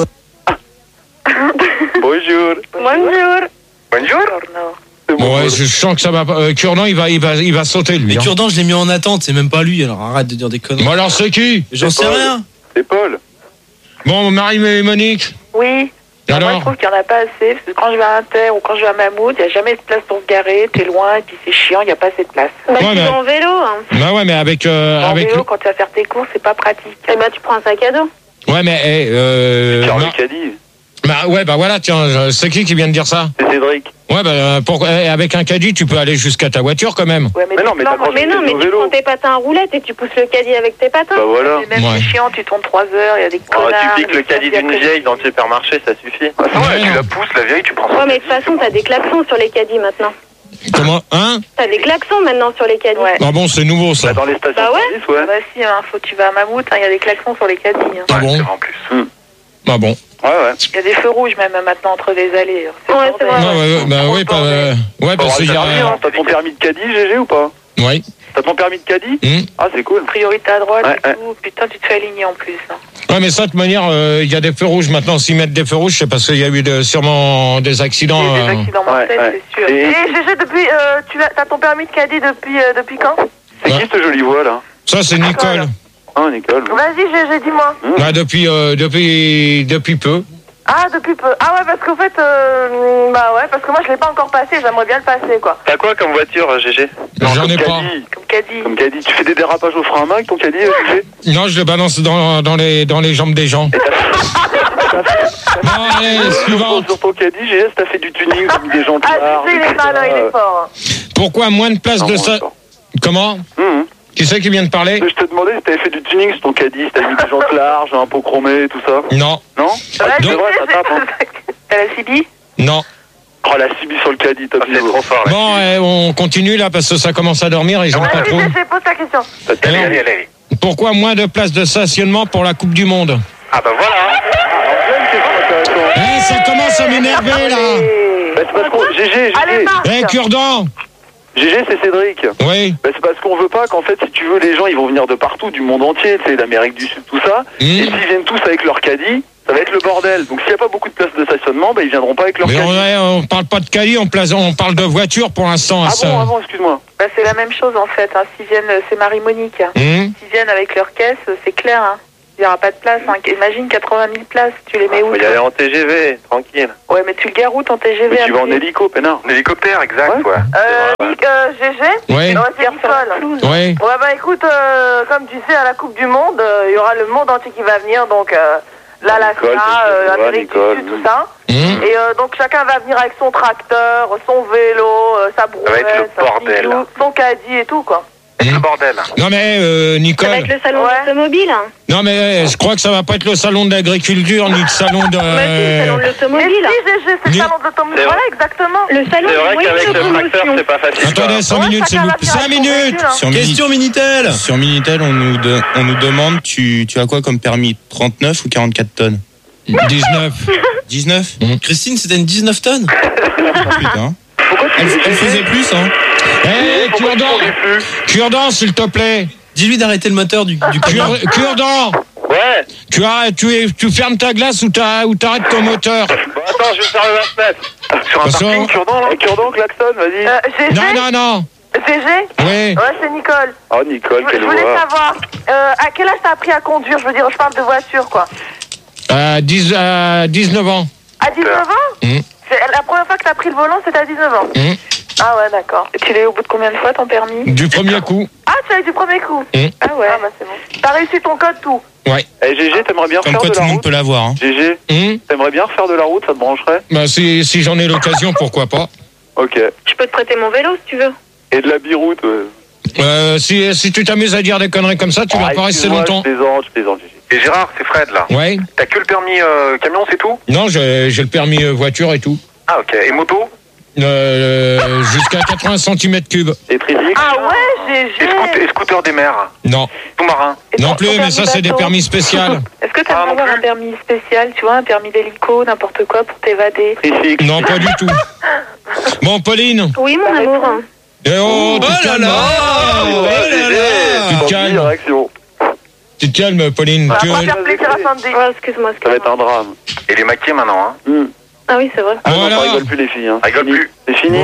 Bonjour. Bonjour. Bonjour. C'est Bon, mon ouais, Paul. je sens que ça va pas. Euh, Cure-dent, il va, il va, il va sauter lui. Mais hein. Cure-dent, je l'ai mis en attente, c'est même pas lui, alors arrête de dire des conneries. Bon alors, c'est qui? J'en sais Paul. rien. C'est Paul. Bon, Marie et Monique. Oui. Moi, je Alors? trouve qu'il n'y en a pas assez, parce que quand je vais à Inter ou quand je vais à Mammouth, il n'y a jamais de place pour se garer, t'es loin, et puis c'est chiant, il n'y a pas assez de place. Bah, Ouais, tu mais- vas en vélo. Hein. Bah ouais, mais avec, euh, En avec. vélo, quand tu vas faire tes courses, c'est pas pratique. Eh bah, tu prends un sac à dos. Ouais, mais eh, euh, Pierre Ma- Lucadi. bah, ouais, bah voilà, tiens, je- c'est qui qui vient de dire ça? C'est Cédric. Ouais, bah euh, pour, eh, avec un caddie, tu peux aller jusqu'à ta voiture quand même. Ouais, mais, Mais non, mais t'as moi, pas- Mais non, mais au tu vélo. prends tes patins à roulettes et tu pousses le caddie avec tes patins. Bah voilà. mais même Ouais. c'est chiant, tu tournes trois heures, il y a des Ah, connards. tu piques le des caddie gens d'une qui vieille dans le supermarché, ça suffit. Ah, Ouais, ouais, tu non. la pousses, la vieille, tu prends son Ouais, mais de toute façon, t'as des klaxons sur les caddies maintenant. Comment? Hein? T'as des klaxons maintenant sur les caddies. Ouais. Ah bon, c'est nouveau ça. Bah, dans les stations Bah ouais. service, ouais. Ah bah si, hein, faut que tu vas à Mammouth, hein, il y a des klaxons sur les caddies. hein. Ah bon? En plus. Hmm. Ah bon. Ouais, ouais. Il y a des feux rouges même maintenant entre les allées. hein. Ouais, le c'est bordel. vrai. Ah, ouais, ouais, bah Trop oui, le pas, bordel. euh, ouais, parce qu'il y a. T'as ton permis de caddie, G G, ou pas? Ouais. T'as ton permis de caddie? Hmm. Ah, c'est cool. Priorité à droite Ouais, et ouais. tout. Putain, tu te fais aligner en plus. hein. Ouais, mais ça, de toute manière, euh, il y a des feux rouges maintenant. S'ils mettent des feux rouges, c'est parce qu'il y a eu de- sûrement des accidents. Il y a des euh, accidents ouais, mortels, ouais. c'est sûr. Et- Et Gégé, depuis, euh, tu as, t'as ton permis de caddie depuis, euh, depuis quand? C'est Ouais. qui cette jolie voix, là? Ça, c'est Nicole. Ah, Nicole. Vas-y, Gégé, dis-moi. Là, depuis, euh, depuis, depuis peu. Ah, depuis peu. Ah ouais, parce qu'en fait, euh, bah ouais, parce que moi je l'ai pas encore passé, j'aimerais bien le passer, quoi. T'as quoi comme voiture, G G? J'en ai pas. Comme caddie. Comme caddie. Tu fais des dérapages au frein à main avec ton caddie, G G? Non, je le balance dans, dans, les, dans les jambes des gens. Bon, allez, suivant. Sur ton caddie, G S, t'as fait du tuning, t'as mis des jantes Ah, larges. tu sais, il est malin, il est fort. hein. Pourquoi moins de place Non, de bon, ça? d'accord. Comment? Hum, Qui c'est qui vient de parler? Je te demandais si t'avais fait du tuning sur ton caddie, si t'avais mis des jantes larges, un pot chromé, tout ça. Non, Non? Ah, Vas-y, c'est vrai, ça tape, hein. T'as la C B? non. Oh, la C B sur le caddie, top niveau. C'est trop fort, Bon, eh, on continue là parce que ça commence à dormir et j'en pas Vas-y, trop. Gégé, pose ta question. Allez, allez, allez. Pourquoi moins de place de stationnement pour la Coupe du Monde? Ah bah voilà. Eh, ça commence à m'énerver là. Bah, c'est parce qu'on... G G, G G. Allez, Marc. Eh, cure-dent. G G, c'est Cédric. Oui. Bah, c'est parce qu'on veut pas qu'en fait, si tu veux, les gens, ils vont venir de partout, du monde entier, tu sais, d'Amérique du Sud, tout ça. Mmh. Et s'ils viennent tous avec leur caddie, ça va être le bordel. Donc s'il n'y a pas beaucoup de places de stationnement, bah, ils viendront pas avec leur Mais caddie. on, on parle pas de caddie, on, place- on parle de voiture pour l'instant. Ah ça. bon, ah bon, excuse-moi. Bah, c'est la même chose en fait. Hein. S'ils viennent, c'est Marie-Monique. Hein. Mmh. S'ils viennent avec leur caisse, c'est clair. Hein. Il n'y aura pas de place. Hein. Imagine quatre-vingt mille places. Tu les mets où? Faut y aller en T G V, tranquille. Ouais, mais tu le gares où ton T G V? Mais tu vas en hélico, peinard. En hélicoptère, exact, ouais. Euh, Nick, euh, G G. Ouais. Ouais, c'est Nicole. Ouais. Ouais, bah écoute, euh, comme tu sais, à la Coupe du Monde, euh, il y aura le monde entier qui va venir, donc euh, l'Alaska, Nicole, euh, c'est- l'Amérique du Nicole. Sud, tout ça. Mmh. Et euh, donc chacun va venir avec son tracteur, son vélo, euh, sa va brouette, être le sa bordel. bijou, son caddie et tout, quoi. C'est le bordel. Non mais euh, Nicole. Ça va être le salon Ouais. d'automobile. hein. Non mais eh, je crois que ça va pas être le salon de l'agriculture ni le salon de. Bah si, le salon de Mais l'automobile. si, G G, c'est Ni- le salon de l'automobile. C'est Voilà, vrai. exactement. Le salon C'est des vrai moyens qu'avec de le tracteur, promotion. c'est pas facile. Attendez, cinq Ouais, minutes, s'il chacun vous va plaît. venir cinq avec son minutes. véhicule, hein. Sur Mini- Question Minitel. Sur Minitel, on nous, de- on nous demande tu, tu as quoi comme permis? trente-neuf ou quarante-quatre tonnes? dix-neuf. dix-neuf? Christine, c'était une dix-neuf tonnes. Putain. Elle, elle faisait plus, hein. Eh, cure-dent. Cure-dent, s'il te plaît. Dis-lui d'arrêter le moteur du, du camion. Cure- Cure-dent. Ouais. Tu, as, tu, es, tu fermes ta glace ou t'as- ou t'arrêtes ton moteur. Bon, attends, je vais faire le vingt-neuf. Sur un Attention. parking, cure-dent, là. Cure-dent, klaxon, vas-y. Euh, G G. Non, non, non. G G. Oui. Ouais, c'est Nicole. Oh, Nicole, Je, quelle je voulais voix. savoir, euh, à quel âge t'as appris à conduire? Je veux dire, je parle de voiture, quoi. À dix, à dix-neuf ans. À dix-neuf ans? Mmh. C'est la première fois que t'as pris le volant, c'était à dix-neuf ans. Mmh. Ah ouais, d'accord. Et tu l'as eu au bout de combien de fois, ton permis? Du premier coup. Ah, tu l'as eu du premier coup? Mmh. Ah ouais. Ah bah c'est bon. T'as réussi ton code, tout? Ouais. Eh, G G, t'aimerais bien Comme refaire quoi de tout la le monde route? peut l'avoir, hein. G G, Hum. t'aimerais bien refaire de la route, ça te brancherait? Bah, si, si j'en ai l'occasion, pourquoi pas. Ok. Je peux te prêter mon vélo si tu veux. Et de la biroute, ouais. Euh, si, si tu t'amuses à dire des conneries comme ça, tu vas Ah, pas rester excuse-moi, longtemps. Je plaisante, je plaisante, G G. Et Gérard, c'est Fred, là. Ouais. T'as que le permis euh, camion, c'est tout? Non, j'ai j'ai le permis euh, voiture et tout. Ah, ok. Et moto? Euh, jusqu'à quatre-vingts centimètres cubes. Et tricycle? Ah ouais, G G. Et, scooter, et scooter des mers? Non. Sous-marin? Et Non ton- plus, ton mais permis ça, c'est des bateau? permis spéciaux. Est-ce que Ah, t'aimerais non avoir plus. un permis spécial, tu vois, un permis d'hélico, n'importe quoi, pour t'évader? Tricycle? Non, pas du tout. Bon, Pauline. Oui, mon Bah, amour. réponds. Eh oh, tu te Oh là calmes. là. hein. Oh là là. Tu te Première calmes. réaction. Tu te calmes, Pauline. On Tu- va pas faire plaisir à Sandy. Oh, excuse-moi, Ça va être excuse-moi. un drame. Et les maquillés maintenant, hein? Ah oui, c'est vrai. Ah non, Voilà. ça rigole plus les filles, hein. Rigole plus. C'est fini?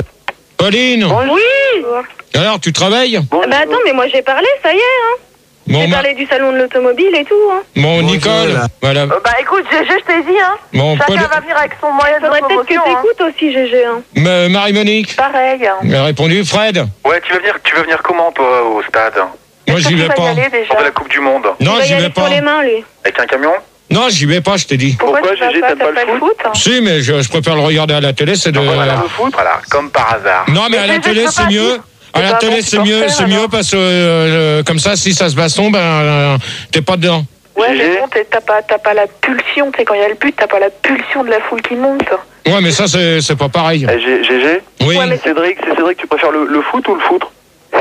Pauline. Oui. Alors, tu travailles? Bon, Bah attends, mais moi j'ai parlé, ça y est. Hein. Bon, J'ai ma- parlé du salon de l'automobile et tout. Hein. bon Nicole. Voilà. Euh, bah écoute, G G, je t'ai dit, hein. Bon, Chacun Paul- va venir avec son moyen de Faudrait peut-être que locomotion, hein. t'écoutes aussi, G G. Hein. Ma- Marie-Monique. Pareil. hein. Elle a répondu. Fred. Ouais, tu veux venir, tu veux venir comment, toi, au stade? Moi, Est-ce que j'y tu vais vas y pas. aller, déjà? Pour de la Coupe du Monde. Non, Il va y j'y aller vais sur pas. les mains, lui. Avec un camion? Non, j'y vais pas, je t'ai dit. Pourquoi, Pourquoi, tu vas G G, pas, t'aimes t'as pas le foot hein? Si, mais je, je préfère le regarder à la télé, c'est de. Voilà, le foot? Voilà, comme par hasard. Non, mais à Mais la G G, télé, je peux c'est pas mieux. dire. À C'est la pas télé, bon, c'est tu mieux, t'en c'est fais, mieux alors. parce que euh, comme ça, si ça se baston, ben euh, t'es pas dedans. Ouais, G G. mais bon, t'es- t'as pas, t'as pas la pulsion, tu sais, quand il y a le but, t'as pas la pulsion de la foule qui monte. Ouais, mais ça, c'est c'est pas pareil. Eh, G G? Oui. Ouais, mais- Cédric, c'est Cédric, tu préfères le, le foot ou le foutre?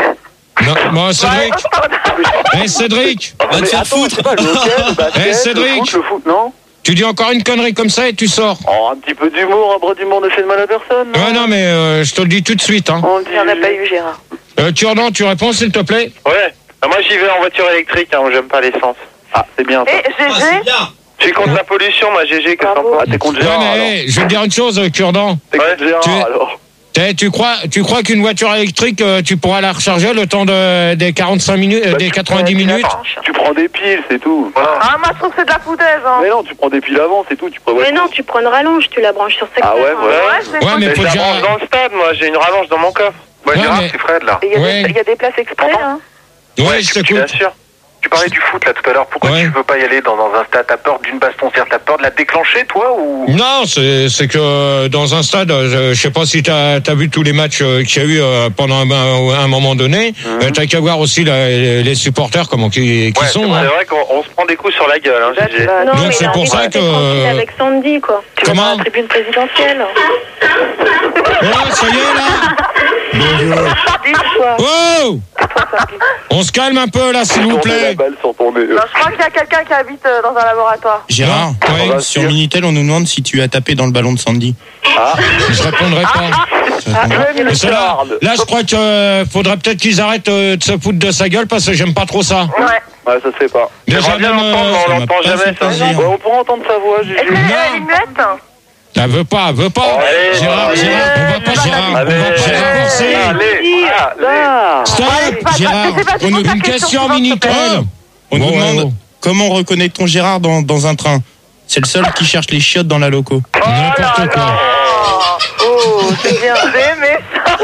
Non, bon, Cédric. Ouais, Eh, Cédric. Va te Mais faire attends, foutre. c'est pas le hockey, le basket, Eh, Cédric. le foot, le foot, non? Tu dis encore une connerie comme ça et tu sors. Oh, un petit peu d'humour, un bras d'humour ne fait de mal à personne, non? Ouais, non, mais euh, je te le dis tout de suite. Hein. On dit il y en a G G. pas eu, Gérard. Euh, Cure-dent, tu réponds, s'il te plaît. Ouais. Ah, moi, j'y vais en voiture électrique, hein, j'aime pas l'essence. Ah, c'est bien, ça. Et Ah, c'est G G, bien. Je suis contre la pollution, moi, G G, qu'est-ce que t'en Bravo. penses? Ah, t'es contre Ouais, Gérard, mais alors. hey, je vais te dire une chose, euh, Cure-dent. T'es contre Gérard, Tu es- alors. Eh, tu crois, tu crois qu'une voiture électrique, euh, tu pourras la recharger le temps de, des quarante-cinq minutes, euh, Bah, des tu- quatre-vingt-dix tu minutes? l'attends. Tu prends des piles, c'est tout. Voilà. Ah, moi, je trouve que c'est de la foutaise, hein. Mais non, tu prends des piles avant, c'est tout, tu prévois. Mais non, tu prends une rallonge, tu la branches sur secteur. Ah ouais, hein. voilà. Ouais, c'est Ouais, faux. mais Mais faut je la déjà. branche dans le stade, moi, j'ai une rallonge dans mon coffre. Moi, Ouais, Gérard, mais- c'est Fred, là. Il y, a Ouais. des- il y a des places exprès, hein. Ouais, je tu, tu t'écoute. l'assures. Tu parlais du foot, là, tout à l'heure. Pourquoi Ouais. tu veux pas y aller dans, dans un stade? T'as peur d'une baston? C'est-à-dire, t'as peur de la déclencher, toi, ou? Non, c'est c'est que euh, dans un stade, euh, je sais pas si t'as as vu tous les matchs euh, qu'il y a eu euh, pendant un, un, un moment donné. Euh, t'as qu'à voir aussi la- les supporters comment qui, qui Ouais, sont. c'est hein. vrai qu'on on se prend des coups sur la gueule, hein, Là, G G. tu vas- Non, Donc, mais c'est il a pour envie ça d'être que- tranquille avec Sandy, quoi. Tu vas Comment dans la tribune présidentielle. Ouais, ça y est là. Sandy, Oh On se calme un peu là, s'il vous plaît. Non, je crois qu'il y a quelqu'un qui habite euh, dans un laboratoire. Gérard, Ouais. sur Minitel, on nous demande si tu as tapé dans le ballon de Sandy. Ah, je répondrai pas. Mais ça, là, là, je crois qu'il euh, faudrait peut-être qu'ils arrêtent euh, de se foutre de sa gueule parce que j'aime pas trop ça. Ouais. Ouais, ça se fait pas. Déjà, même, euh, on l'entend jamais, ça. Ouais, on pourra entendre sa voix, Gigi. Est-ce qu'elle a une muette? elle veut pas, elle veut pas. allez, Gérard, allez, Gérard, on va pas, Gérard. On va allez, pas forcer. allez, allez. Stop, Gérard. On nous une question Minitel. On nous Bon, demande ouais, bon. comment reconnaît-on Gérard dans, dans un train. C'est le seul qui cherche les chiottes dans la loco. N'importe quoi. Oh, c'est bien. J'ai aimé ça.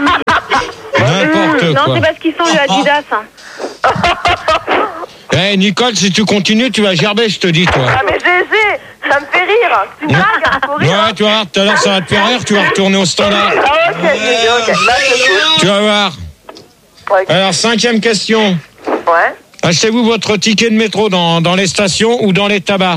N'importe Non, quoi. c'est parce qu'ils sont le Adidas. hein. Eh, Nicole, si tu continues, tu vas gerber, je te dis, toi. Ah, mais G G, ça me fait rire. Tu blagues, hein, faut rire. Ouais, tu vois, tout à l'heure, ça va te faire rire, tu vas retourner au standard. Ah, ok, ok, ok. Là, c'est cool. Tu vas voir. Ouais. Alors, cinquième question. Ouais. Achetez-vous votre ticket de métro dans, dans les stations ou dans les tabacs?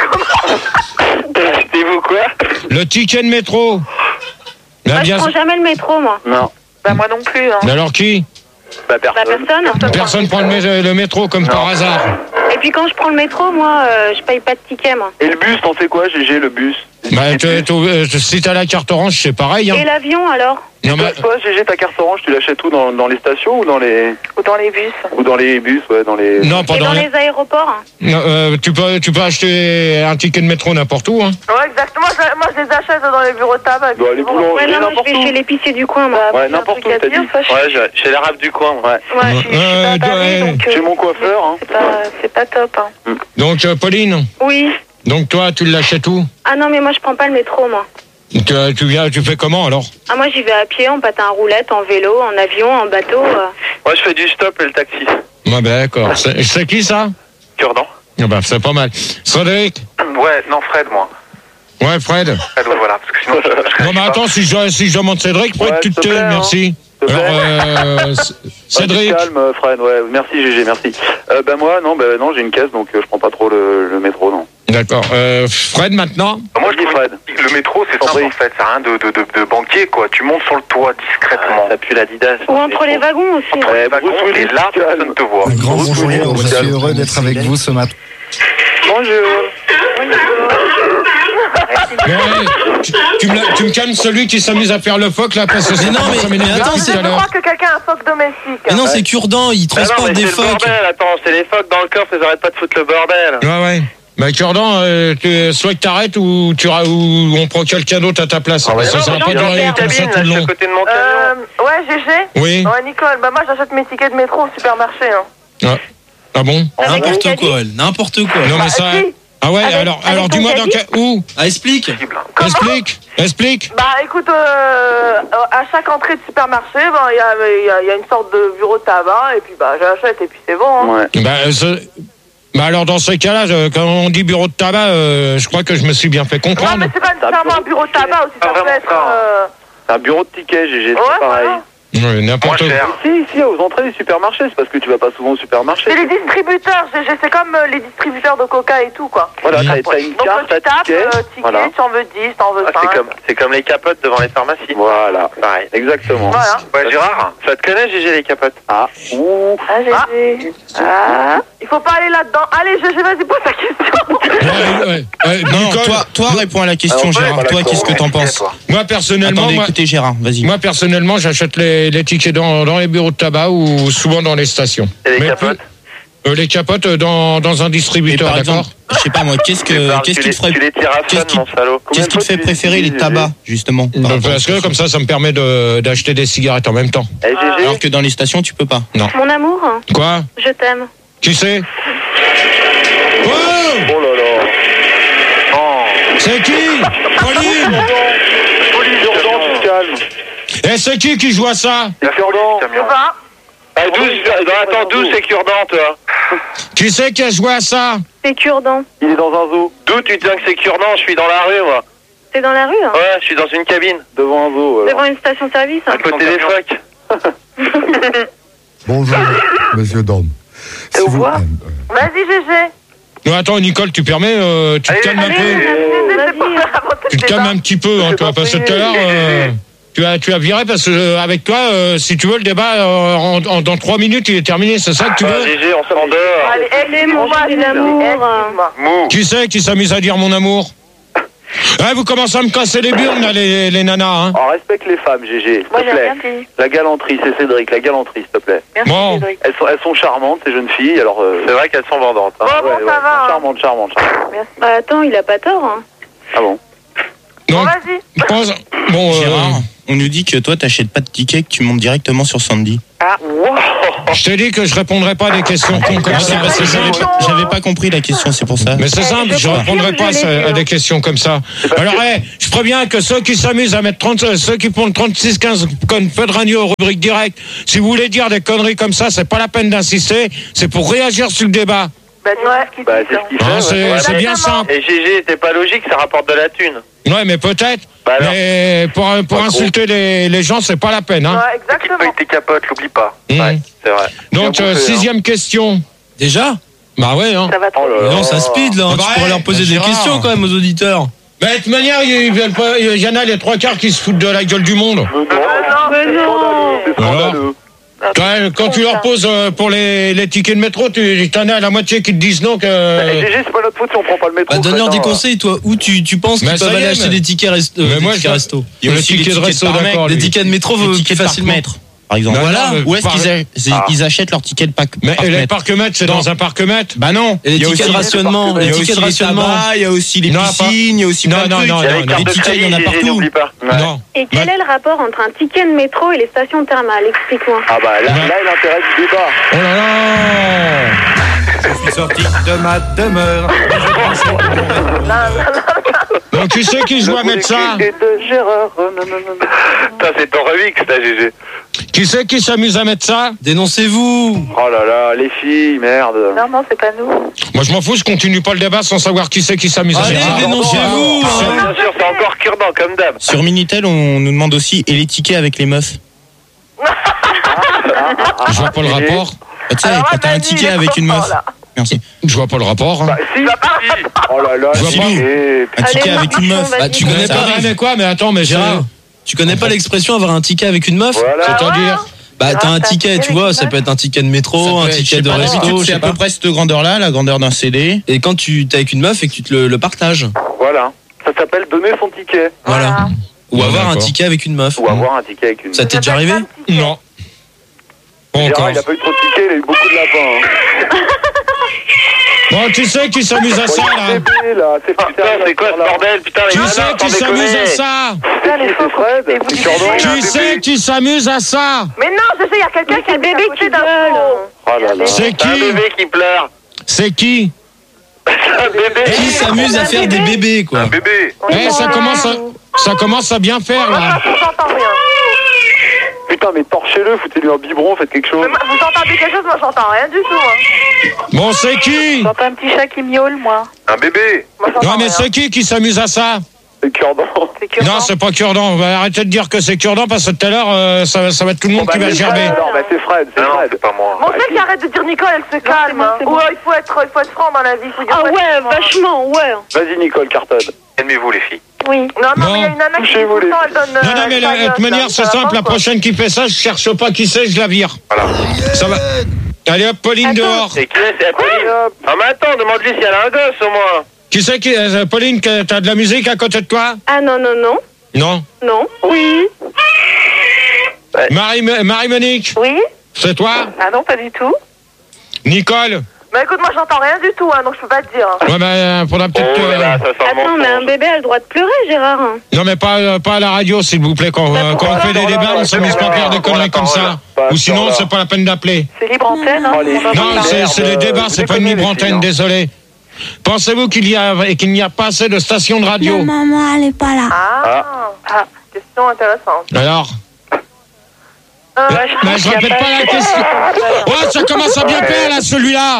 Achetez-vous quoi? Le ticket de métro. Bah, Moi, je bien... prends jamais le métro, moi. Non. Bah, moi non plus. Hein. Mais alors qui? Bah, Bah, personne. personne. Personne prend le, mé- le métro comme par hasard. Et puis quand je prends le métro, moi, euh, je paye pas de ticket, moi. Et le bus, t'en fais quoi, Gigi, le bus? Bah, tu- tu- euh, si t'as la carte orange, c'est pareil. Hein. Et l'avion, alors? Non, Toi, mais... toi, Gigi, ta carte orange, tu l'achètes où, dans, dans les stations ou dans les... Ou dans les bus. Ou dans les bus, ouais, dans les... Non, pas Et dans dans les... les aéroports? Non, euh, tu, peux, tu peux acheter un ticket de métro n'importe où. Hein. Ouais, exactement. Je- Moi, je les achète dans les bureaux de tabac. Dans les boulangers, Ouais, non, moi, je n'importe vais où. chez l'épicier du coin, moi. Ouais, J'ai un n'importe truc où, à t'as dire, dit. ça, je- Ouais, chez l'arabe du coin, ouais. Ouais, je suis- je suis Euh, pas à Paris, ouais. donc, euh, Chez mon coiffeur, hein. c'est pas, c'est pas top. Hein. Donc, euh, Pauline, Oui. donc toi, tu l'achètes où? Ah non, mais moi, je prends pas le métro, moi. tu, tu, viens, tu fais comment alors? Ah, moi, j'y vais à pied, en patin à roulette, en vélo, en avion, en bateau. euh. Moi, je fais du stop et le taxi. Ouais, ben d'accord. C'est c'est qui ça? Cure-dent. Ah bah, c'est pas mal. Cédric? Ouais, non, Fred, moi. Ouais, Fred. Fred, voilà, parce que sinon, je... Non, mais attends, si je, si je demande Cédric, Fred, Ouais, tu te s'il te tais, plaît, hein. merci. S'il te Alors, plaît. euh, C- Cédric. Ouais, calme, Fred, ouais. Merci, Gégé, merci. Euh, ben moi, non, ben non, j'ai une caisse, donc euh, je prends pas trop le, le métro, non. D'accord. Euh, Fred, maintenant? Moi, je dis Fred. Le métro, c'est simple, en fait. C'est rien de, de, de, de banquier, quoi. Tu montes sur le toit discrètement. Ça pue l'Adidas. Ou entre les wagons aussi. Ouais, Bruce Willis, là, personne te voit. Un grand bonjour, je suis heureux d'être avec vous ce matin. Bonjour. Ouais, tu, tu, me, tu me calmes celui qui s'amuse à faire le phoque là parce que c'est non, mais- ça m'énerve mais attends, depuis c'est- tout à Je l'heure. crois que quelqu'un a un phoque domestique. Mais non, c'est Cure-dent, il transporte des phoques. Attends, c'est les phoques dans le coffre, ils arrêtent pas de foutre le bordel. Ouais, ouais. Bah, Cure-dent, euh, tu- soit que t'arrêtes ou, tu, ra- ou on prend quelqu'un d'autre à ta place. Parce que ça va pas durer comme ça tout le long. côté de mon Euh, ouais, G G. Oui. Ouais, Nicole, bah moi j'achète mes tickets de métro au supermarché. Hein. Ah, ah bon? N'importe quoi, elle. N'importe quoi. Non, mais ça. si. Ah ouais, Avec- alors, avec alors ton dis-moi dans caddie quel. Où? Ah, explique. Explique, explique. Bah écoute, euh, à chaque entrée de supermarché, bah, il y, a, il y a- il y a une sorte de bureau de tabac, et puis bah j'achète, et puis c'est bon. Hein. Ouais. Bah, euh, ce- bah alors dans ces cas-là, je- quand on dit bureau de tabac, euh, je crois que je me suis bien fait Non, comprendre. mais c'est pas nécessairement un bureau de tabac aussi, ça Pas peut vraiment être. ça, hein. euh, C'est un bureau de tickets, Gégé, Ouais, c'est pareil. voilà. Ouais, n'importe Moins quoi. cher. Si, si, aux entrées du supermarché, c'est parce que tu vas pas souvent au supermarché. C'est les distributeurs, G G, c'est comme euh, les distributeurs de coca et tout, quoi. Voilà, Mmh. t'as t'as une Donc carte, tu t'as tapes, ticket. euh, ticket, Voilà. tu en veux dix, t'en veux Ah, cinq. c'est comme, c'est comme les capotes devant les pharmacies. Voilà, pareil. Exactement. Voilà. Ouais, Gérard, ça te connaît, Gégé, les capotes? Ah, ouh. Ah, G G. Ah. Il faut pas aller là-dedans. Allez, G G, vas-y, pose ta question. Ouais, ouais, ouais. Non, Nicole, toi, toi réponds à la question, Alors, ouais, Gérard. voilà, Toi, d'accord, qu'est-ce que ouais, t'en ok, penses? toi. moi personnellement, Attendez, moi, écoutez Gérard, vas-y. moi personnellement, j'achète les, les tickets dans, dans les bureaux de tabac ou souvent dans les stations. Et les Mais capotes? plus- euh, les capotes euh, dans, dans un Et distributeur, par d'accord? exemple, je sais pas moi, qu'est-ce que Parle, qu'est-ce tu qui les- te ferait Tu les tires à qu'est-ce fun, qui- mon salaud. qu'est-ce qui te fait préférer les tabacs justement par Euh, rapport Parce à- que comme ça, ça me permet de- d'acheter des cigarettes en même temps. Eh, Gégé? Alors que dans les stations, tu peux pas. Non. Mon amour, hein, Quoi? je t'aime. Qui c'est? Oh! Oh là là. Oh. C'est qui? Pauline! Pauline, Jordan, tu te calmes. Et c'est qui qui joue à ça? C'est Cure-dent. Je sais pas. Ah, douze, attends, douze, c'est Cure-dent, toi. Qui c'est qui a joué à ça? C'est Cure-dent. Il est dans un zoo. D'où tu te dis que c'est Cure-dent? Je suis dans la rue, moi. C'est dans la rue, hein, Ouais, je suis dans une cabine. Devant un zoo, alors. devant une station-service. Hein. À côté des phoques. Bonjour, monsieur Dom. Et au revoir. Vas-y, G G. Non, attends, Nicole, tu permets, euh, tu te Allez, calmes un Allez, peu. G G, c'est pas pour raconter Tu le te calmes débat. un petit peu, hein, toi, parce que tout à l'heure, euh, Tu as, tu as viré parce que euh, avec toi, euh, si tu veux, le débat euh, en, en- dans trois minutes, il est terminé. C'est ça que tu veux? G G, on s'en dehors. Allez, excuse-moi, l'amour. excuse-moi. Mou. Qui c'est qui s'amuse à dire mon amour? Ouais, vous commencez à me casser les burnes, là, les, les nanas. Hein. On respecte les femmes, G G, s'il Moi, te j'ai plaît. rien dit. La galanterie, c'est Cédric, la galanterie, s'il te plaît. Merci, Bon. Cédric. Elles sont, elles sont charmantes, ces jeunes filles, alors... Euh... C'est vrai qu'elles sont vendantes. Hein. Bon, bon, ça va, hein. Charmantes, charmantes, charmantes. Bah, attends, il a pas tort. Hein. Ah bon? Bon, Donc, vas-y. pense- bon, euh, Gérard, on nous dit que toi, t'achètes pas de ticket, que tu montes directement sur Sandy. Ah, je t'ai dit que je répondrai pas à des questions cons comme ça. Parce que j'avais pas, j'avais pas compris la question, c'est pour ça. Mais c'est simple, je répondrai pas à, à des questions comme ça. Alors, hey, je préviens que ceux qui s'amusent à mettre trente, ceux qui font le trente-six quinze comme Feu de Radio, rubrique directe, si vous voulez dire des conneries comme ça, c'est pas la peine d'insister, c'est pour réagir sur le débat. bah, dis-moi ce qu'il Bah, dit, c'est donc. ce qu'il Hein, fait. c'est ouais. c'est bien Exactement. simple. Et G G, c'est pas logique, ça rapporte de la thune. Ouais, mais peut-être. Bah alors. Mais pour, pour Pas insulter les, les gens, c'est pas la peine. Hein. Ouais, exactement. Avec tes capotes, l'oublie pas. Mmh. Ouais, c'est vrai. Donc, Bien euh, bouffé, hein. sixième question. Déjà? Bah ouais, hein. Ça va trop. Oh là Mais là. non, ça speed là, hein. Ah bah tu ouais, pourrais leur poser bah des Gérard. questions quand même aux auditeurs. Bah, de toute manière, il y, il y en a les trois quarts qui se foutent de la gueule du monde. Mais non, Mais c'est non. scandaleux, c'est Alors scandaleux. Ouais, quand tu leur poses euh, pour les, les tickets de métro, tu t'en as à la moitié qui te disent non que. Eh, G G, c'est pas notre faute si on prend pas le métro. Bah, donne-leur des crétin. conseils, toi. Où tu, tu penses Mais qu'ils ça peuvent y aller est, acheter mais- des tickets, resto, Mais des moi, tickets je- resto. Il y a Le aussi les ticket de tickets resto, par d'accord, mec, Les lui. tickets de métro, les vous tickets par facilement. mètre, par exemple. Non, Voilà. non, mais Où est-ce par- qu'ils a- c'est- Ah. ils achètent leur ticket de pack Mais par et les mètre. parcs-mètres, c'est Non. dans un parc-mètre? Bah non. Et les Il y a tickets aussi de rationnement, il y les a tickets aussi de les rationnement. tabacs, il y a aussi les Non, pas- piscines, il y a aussi Non, plein de non, trucs. non, Il y a non, les non. cartes Les de tickets, il y en a crédit, G G, partout. n'oublie pas. Ouais. Non. Et quel est le rapport entre un ticket de métro et les stations thermales? Explique-moi. Ah bah là, Ouais. là est l'intérêt du débat. Oh là là. Je suis sorti de ma demeure. Donc tu sais qui je dois mettre ça? Et de Gérard. Non, non, non, non. Putain, c'est ton remix, là, G G. Qui c'est qui s'amuse à mettre ça? Dénoncez-vous. Oh là là, les filles, merde. Non, non, c'est pas nous. Moi je m'en fous, je continue pas le débat sans savoir qui c'est qui s'amuse à Allez, mettre ça. dénoncez-vous. Ah, bien sûr, c'est encore cure-dent, comme d'hab. Sur Minitel, on nous demande aussi et les tickets avec les meufs. Je vois pas le rapport. Ah, tu sais, Alors, quand t'as un vas-y, ticket il est avec une content, meuf. là. Merci. Je vois pas le rapport. Hein. Bah, si, si. Oh là là, Je vois si, pas. si. Un ticket Allez, avec une meuf. vas-y. Bah, tu connais Ça pas. arrive. Ah, mais quoi? Mais attends, mais Gérard, Gérard. tu connais pas l'expression avoir un ticket avec une meuf? Voilà. C'est-à-dire. Bah, t'as Ah, un t'as un ticket, ticket tu vois, avec ça une peut être un ticket de métro, Ça un peut être- je ticket sais de pas, resto, d'habitude, je c'est sais à peu pas. près cette grandeur-là, la grandeur d'un C D. Et quand tu t'es avec une meuf et que tu te le, le partages. Voilà. Ça s'appelle donner son ticket. Voilà. Ou Ouais, avoir un d'accord. ticket avec une meuf. Ou avoir un ticket avec une. Ça t'est déjà arrivé? Non. Pas Gérard, encore. il a pas eu trop de tickets, il a eu beaucoup de lapins. Hein. Bon, tu sais qui s'amuse à ça, Oh, il y a un là? bébé, là. C'est putain, c'est quoi ce bordel? Putain, les Qui nanas, c'est sans qui s'amuse déconner. à ça? C'est qui, c'est Fred? C'est Cordon? Qui c'est qui s'amuse à ça? Mais non, je sais, il y a quelqu'un qui a bébé qui d'un Oh là là. C'est qui? Un bébé qui pleure. C'est qui? Un bébé. Qui s'amuse à faire des bébés, quoi. Un bébé. Eh, ça commence à, ça commence à bien faire, là. Vous entendez rien. Putain, mais torchez-le, foutez-lui un biberon, faites quelque chose. Mais moi, vous entendez quelque chose? Moi, j'entends rien du tout. Hein. Bon, c'est qui? J'entends un petit chat qui miaule, moi. Un bébé. Moi, j'entends Non, mais rien. c'est qui qui s'amuse à ça? C'est cure-dent. C'est que Non, c'est pas cure-dent. Bah, arrêtez de dire que c'est cure-dent parce que tout à l'heure, euh, ça, ça va être tout le monde qui va c'est gerber. Fred, alors, bah c'est Fred, c'est Fred. c'est pas moi. Bon, c'est qui arrête de dire Nicole, elle se calme. bon, Hein. c'est bon. Ouais, il faut être, il faut être franc dans la vie. Faut dire Ah ouais, ouais, franc. vachement, ouais. Vas-y, Nicole, cartonne. Aimez-vous, les filles. Oui. Non, non, Bon. mais il y a une nana qui dit Touchez-vous, tout le les temps, elle donne. Non, non, mais la- de toute manière, c'est simple. La prochaine qui fait ça, je cherche pas qui c'est, je la vire. Voilà. Ça va. Allez hop, Pauline Attends. dehors. Et qui est C'est Pauline. Ah, mais attends, demande-lui si elle a un gosse, au moins. Qui c'est qui, euh, Pauline, que t'as de la musique à côté de toi? Ah non, non, non. Non. Non. Oui. Marie, Marie-Monique, Oui. c'est toi? Ah non, pas du tout. Nicole? Mais écoute, moi, j'entends rien du tout, hein, donc je peux pas te dire. Ouais, bah, pour la petite. Oh là euh, là, ça sent le Attends, mais un mensonge. bébé a le droit de pleurer, Gérard. Non, mais pas, euh, pas à la radio, s'il vous plaît. Quand, euh, quand on fait des débats, on s'amuse pas à faire des conneries comme ça. Ou sinon, c'est pas la peine d'appeler. C'est libre antenne, hein. Oh, les filles, Non, c'est merde, c'est les débats, vous c'est pas une déconnez, libre les filles, antenne, hein. désolé. Pensez-vous qu'il y a qu'il n'y a pas assez de stations de radio? Maman, elle est pas là. Ah, ah, question intéressante. Alors? Euh, Mais, mais je répète pas la question. Ouais, ça commence à bien faire là, celui-là.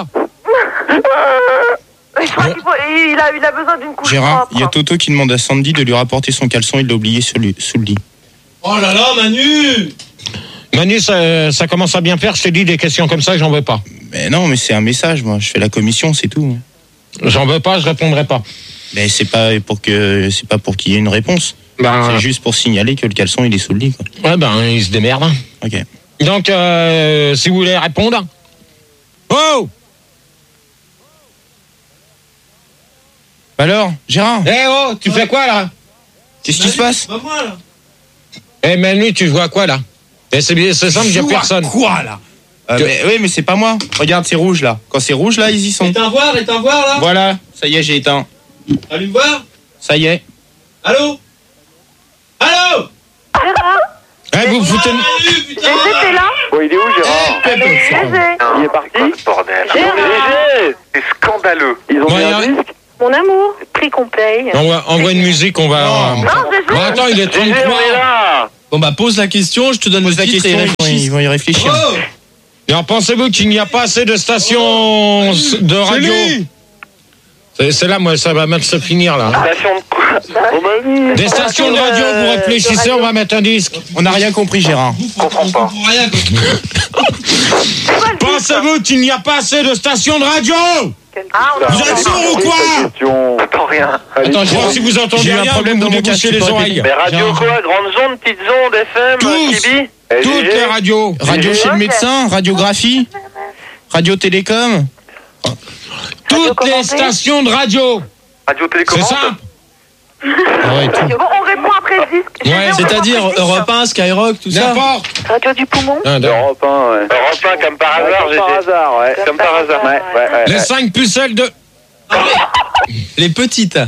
je crois qu'il faut, il a, il a besoin d'une couche Gérard, propre. il y a Toto qui demande à Sandy de lui rapporter son caleçon, il l'a oublié sous le, sous le lit. Oh là là, Manu! Manu, ça, ça commence à bien faire. Je t'ai dit des questions comme ça, j'en veux pas. Mais non, mais c'est un message, moi. Je fais la commission, c'est tout. J'en veux pas, je répondrai pas. Mais c'est pas pour que c'est pas pour qu'il y ait une réponse. Ben, c'est juste pour signaler que le caleçon il est sous le lit, quoi. Ouais, ben, il se démerde. Ok. Donc, euh, si vous voulez répondre. Oh! Alors, Gérard? Eh oh, tu fais quoi là? Qu'est-ce qui se passe? Pas moi là. Eh Manu, tu joues à quoi là? Eh, c'est, c'est simple, il n'y a personne. Quoi là? Euh, Que- mais, oui, mais c'est pas moi. Regarde, c'est rouge là. Quand c'est rouge là, ils y sont. Éteins voir, éteins voir là. Voilà, ça y est, j'ai éteint. Allume voir. Ça y est. Allô. Allô. Gérard, Eh, vous foutez. Manu, putain. t'es là? Bon, il est où, Gérard? Ah, mais Gégé. Il est parti? Bordel. Gérard. G G, c'est scandaleux. Ils ont Bon, mis y a- un disque? Mon amour, prix qu'on paye. Envoie, envoie une musique, on va. Non, Gégé. Bon, attends, il est G G, on est trente-trois. là. Bon bah pose la question, je te donne Pose le la titre question, et ils vont, réfléchis. ils vont y réfléchir. Oh. Alors, pensez-vous qu'il n'y a pas assez de stations de radio? C'est, c'est là, moi, ça va mal se finir là. Station de quoi? Oh, Manu. Des stations de radio, vous réfléchissez, on va mettre un disque. On n'a rien compris, Gérard. On comprend pas. On comprend rien. quoi. Pensez-vous qu'il n'y a pas assez de stations de radio? Ah, on Vous êtes sourds ou quoi? Question. Attends, rien. Attends, je vois si vous entendez J'ai eu un rien, problème vous dans vous mon casque, débouchez tu les peux oreilles. Mais radio Genre, quoi? Grande zone, petite zone, F M, Tous. Kibi? Toutes les radios. Radio chez le médecin, radiographie, radio télécom. Toutes les stations de radio. Radio C'est télécommande? simple. Ah ouais, tout. Bon, on répond après le disque. Ouais, Gégé, on C'est-à-dire répond après le disque. Europe un, Skyrock, tout ça. N'importe. Radio du poumon. Un, deux. Europe un, ouais. Europe un, comme par hasard, Comme par hasard, ouais. Comme par hasard, ouais. ouais, ouais, Les ouais. cinq pucelles de. Les petites.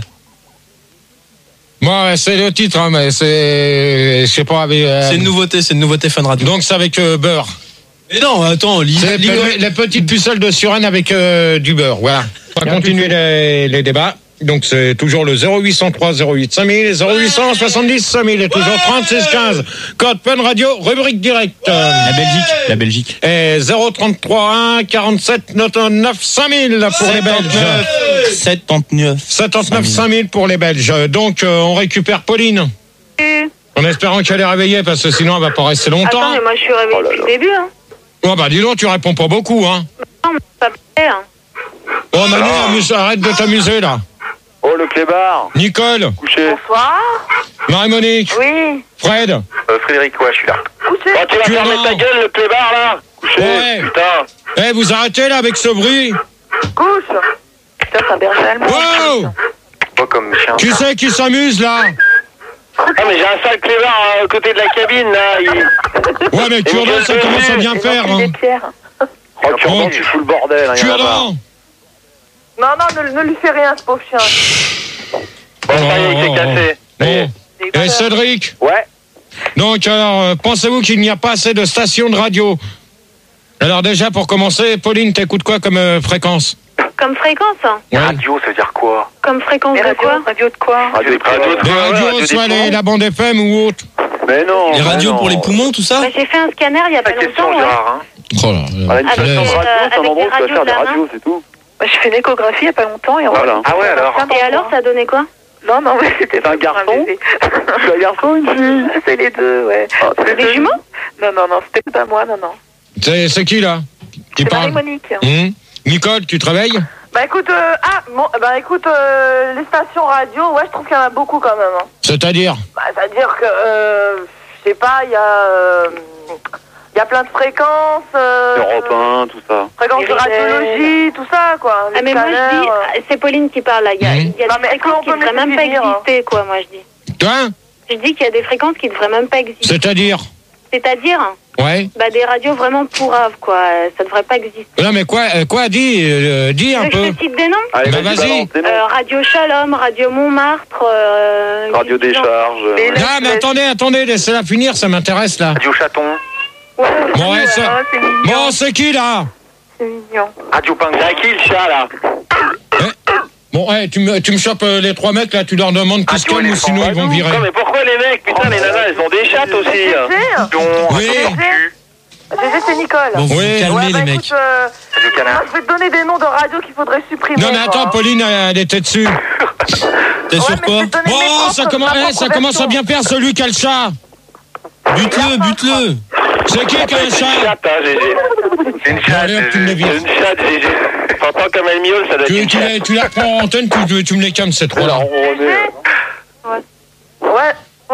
Bon, ouais, c'est le titre, hein, mais c'est. Je sais pas. avec, euh, C'est une nouveauté, c'est une nouveauté Fun Radio. Donc c'est avec euh, beurre. Mais non, attends, lis. C'est lis- les, les petites pucelles de Suresnes avec euh, du beurre. Voilà. On va continuer les, les débats. Donc c'est toujours le zéro huit cent trois zéro huit cinq mille et zéro huit cent soixante-dix cinq mille et toujours trente-six quinze. Code Fun Radio, rubrique directe. La Belgique, la Belgique. Et zéro trente-trois un quarante-sept quatre-vingt-neuf cinq mille pour les Belges. soixante-neuf. soixante-neuf cinq mille pour les Belges. Donc euh, on récupère Pauline. En espérant qu'elle est réveillée parce que sinon elle va pas rester longtemps. Attends, mais moi je suis réveillée depuis le début. Hein. Oh bah dis donc, tu réponds pas beaucoup, hein. Non, mais ça me plaît. Hein. Oh Manu, amuse- arrête de t'amuser là. Oh, le clébard. Nicole, Couché. Bonsoir. Marie-Monique, Oui. Fred. Euh, Frédéric, ouais, je suis là. Couché. Oh, tu vas Tu fermer vas- ta gueule, le clébard, là. Couché. Ouais. Putain. Eh, vous arrêtez là avec ce bruit. Couche. Putain, c'est un berger allemand. Wow. Pas comme chien. Qui c'est qui s'amuse là? Ah, mais j'ai un sale clébard à côté de la cabine, là. Il... Ouais, mais Cure-dent, ça commence à bien faire. Il Hein. est pierre. Oh, Cure-dent, tu fous le bordel. Hein, y en a marre. Cure-dent. Non, non, ne, ne lui fais rien, ce pauvre chien. Bon, ça y est, il s'est cassé. Ça y est. Bon. Et Cédric. Ouais. Donc, alors, euh, pensez-vous qu'il n'y a pas assez de stations de radio? Alors déjà, pour commencer, Pauline, t'écoutes quoi comme euh, fréquence? Comme fréquence. Hein. Ouais. Radio, ça veut dire quoi? Comme fréquence de quoi? Radio de quoi? Radio de radio de Des quoi? radios, Radio des soit les- poumons. la bande F M ou autre. Mais non. Les mais radios non. pour les poumons, tout ça. Bah, j'ai fait un scanner il y a pas La question, longtemps. Ouais. Gérard, hein. Oh là, On a une Avec, station de euh, radio, c'est un avec endroit où des tu vas radios faire de des la main. radios, c'est tout. Bah, je fais une échographie il y a pas longtemps. Et on Voilà. Ah ouais, alors. Et alors, ça donnait quoi? Non, non, mais c'était C'est un pas pour garçon bébé. C'est un garçon ou une fille? C'est les deux, ouais. C'est Des jumeaux? Non, non, non, c'était pas moi, non, non. C'est, c'est qui là qui C'est parle? Marie-Monique. Hum. Nicole, tu te réveilles? Bah écoute, euh, ah, bon, bah écoute, euh, les stations radio, ouais, je trouve qu'il y en a beaucoup quand même. Hein. C'est-à-dire? Bah, c'est-à-dire que, euh, je sais pas, il y a, euh, il y a plein de fréquences. Euh, Europe un, tout ça. Fréquences de Les radiologie, tout ça, quoi. Ah, mais moi je dis, euh, c'est Pauline qui parle là. Il y a, il y a Non, des mais est-ce qu'on fréquences qui peut me devraient même laisser pas finir, hein? exister, quoi, moi je dis. Toi? Je dis qu'il y a des fréquences qui devraient même pas exister. C'est-à-dire? C'est-à-dire, Ouais. bah, des radios vraiment pourraves, quoi. Ça devrait pas exister. Non mais quoi, euh, quoi, dis, euh, dis un Tu veux peu. que je te cite des noms? Allez, Bah, vas-y, vas-y. balance des noms. Euh, Radio Shalom, Radio Montmartre. Euh, Radio Décharge. Mais- Non mais attendez, attendez, laissez-la finir, ça m'intéresse là. Radio Chaton. Ouais, Bon, ouais, ça- ouais, c'est mignon. Bon, c'est qui là? C'est mignon. Radio Pingouin. C'est qui le chat, là? Bon, ouais, tu me, tu me chopes euh, les trois mecs là, tu leur demandes qu'ils se Radio calment ou Éléphant. sinon ils vont virer. Non, mais pourquoi les mecs? Putain, les nanas, elles ont des chattes aussi. Gégé, Donc, Oui. Gégé, c'est Nicole. Bon, vous Oui. vous calmez, Ouais, les bah, mecs. écoute, euh, Radio moi, Canard. je vais te donner des noms de radios qu'il faudrait supprimer. Non mais attends, quoi. Pauline, elle, elle était dessus. T'es Ouais, sur mais quoi? je vais te donner mes Bon, propres- ça commence, ma eh, propre ça commence à bien faire celui qui a le chat. Bute-le, bute-le. C'est qui qui a un C'est une chat? chatte, hein, Gégé. C'est une Bon, chatte, allez, hop, tu me les Gégé. vires. C'est une chatte, Gégé. T'entends comme elle miaule, ça doit être Tu, une tu, chatte. la- tu la prends en antenne, tu, tu, tu me les calmes ces trois là. Alors, on est... Ouais.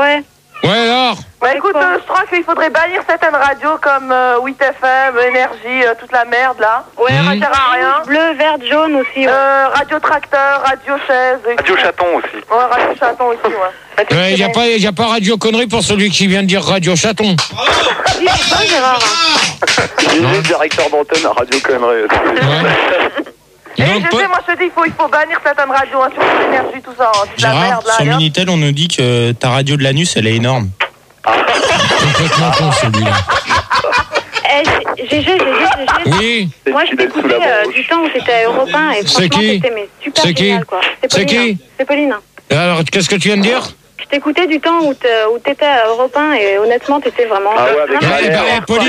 écoute, quoi euh, je crois qu'il faudrait bannir certaines radios comme euh, huit F M, Énergie, euh, toute la merde là. Ouais, Ça radio sert à rien. bleu, vert, jaune aussi. Ouais. Euh, radio Tracteur, Radio Chaise. et- Radio Chaton aussi. Ouais, Radio Chaton aussi, ouais. Il n'y a, pas- y a pas Radio Connerie pour celui qui vient de dire Radio Chaton. Dis, c'est pas Gérard. Il est directeur d'antenne à Radio Connerie. Et Non, je pas- sais, moi je te dis, il faut, il faut bannir certaines radios, hein, surtout l'énergie, tout ça. Hein, c'est de la Gérard, merde là. Sur allez, hop. Minitel, on nous dit que ta radio de l'anus, elle est énorme. Complètement con celui-là. Eh, G G, G G, G G. Oui. Moi, je t'écoutais euh, du temps où t'étais à Europe un et C'est franchement, qui c'était mais super C'est qui génial, quoi. C'est Pauline, qui hein. C'est Pauline. Alors, qu'est-ce que tu viens de dire? Je t'écoutais du temps où t'es- où t'étais à Europe un et honnêtement, t'étais vraiment... Ah ouais, avec vraiment Eh ben, super, eh, quoi. Pauline,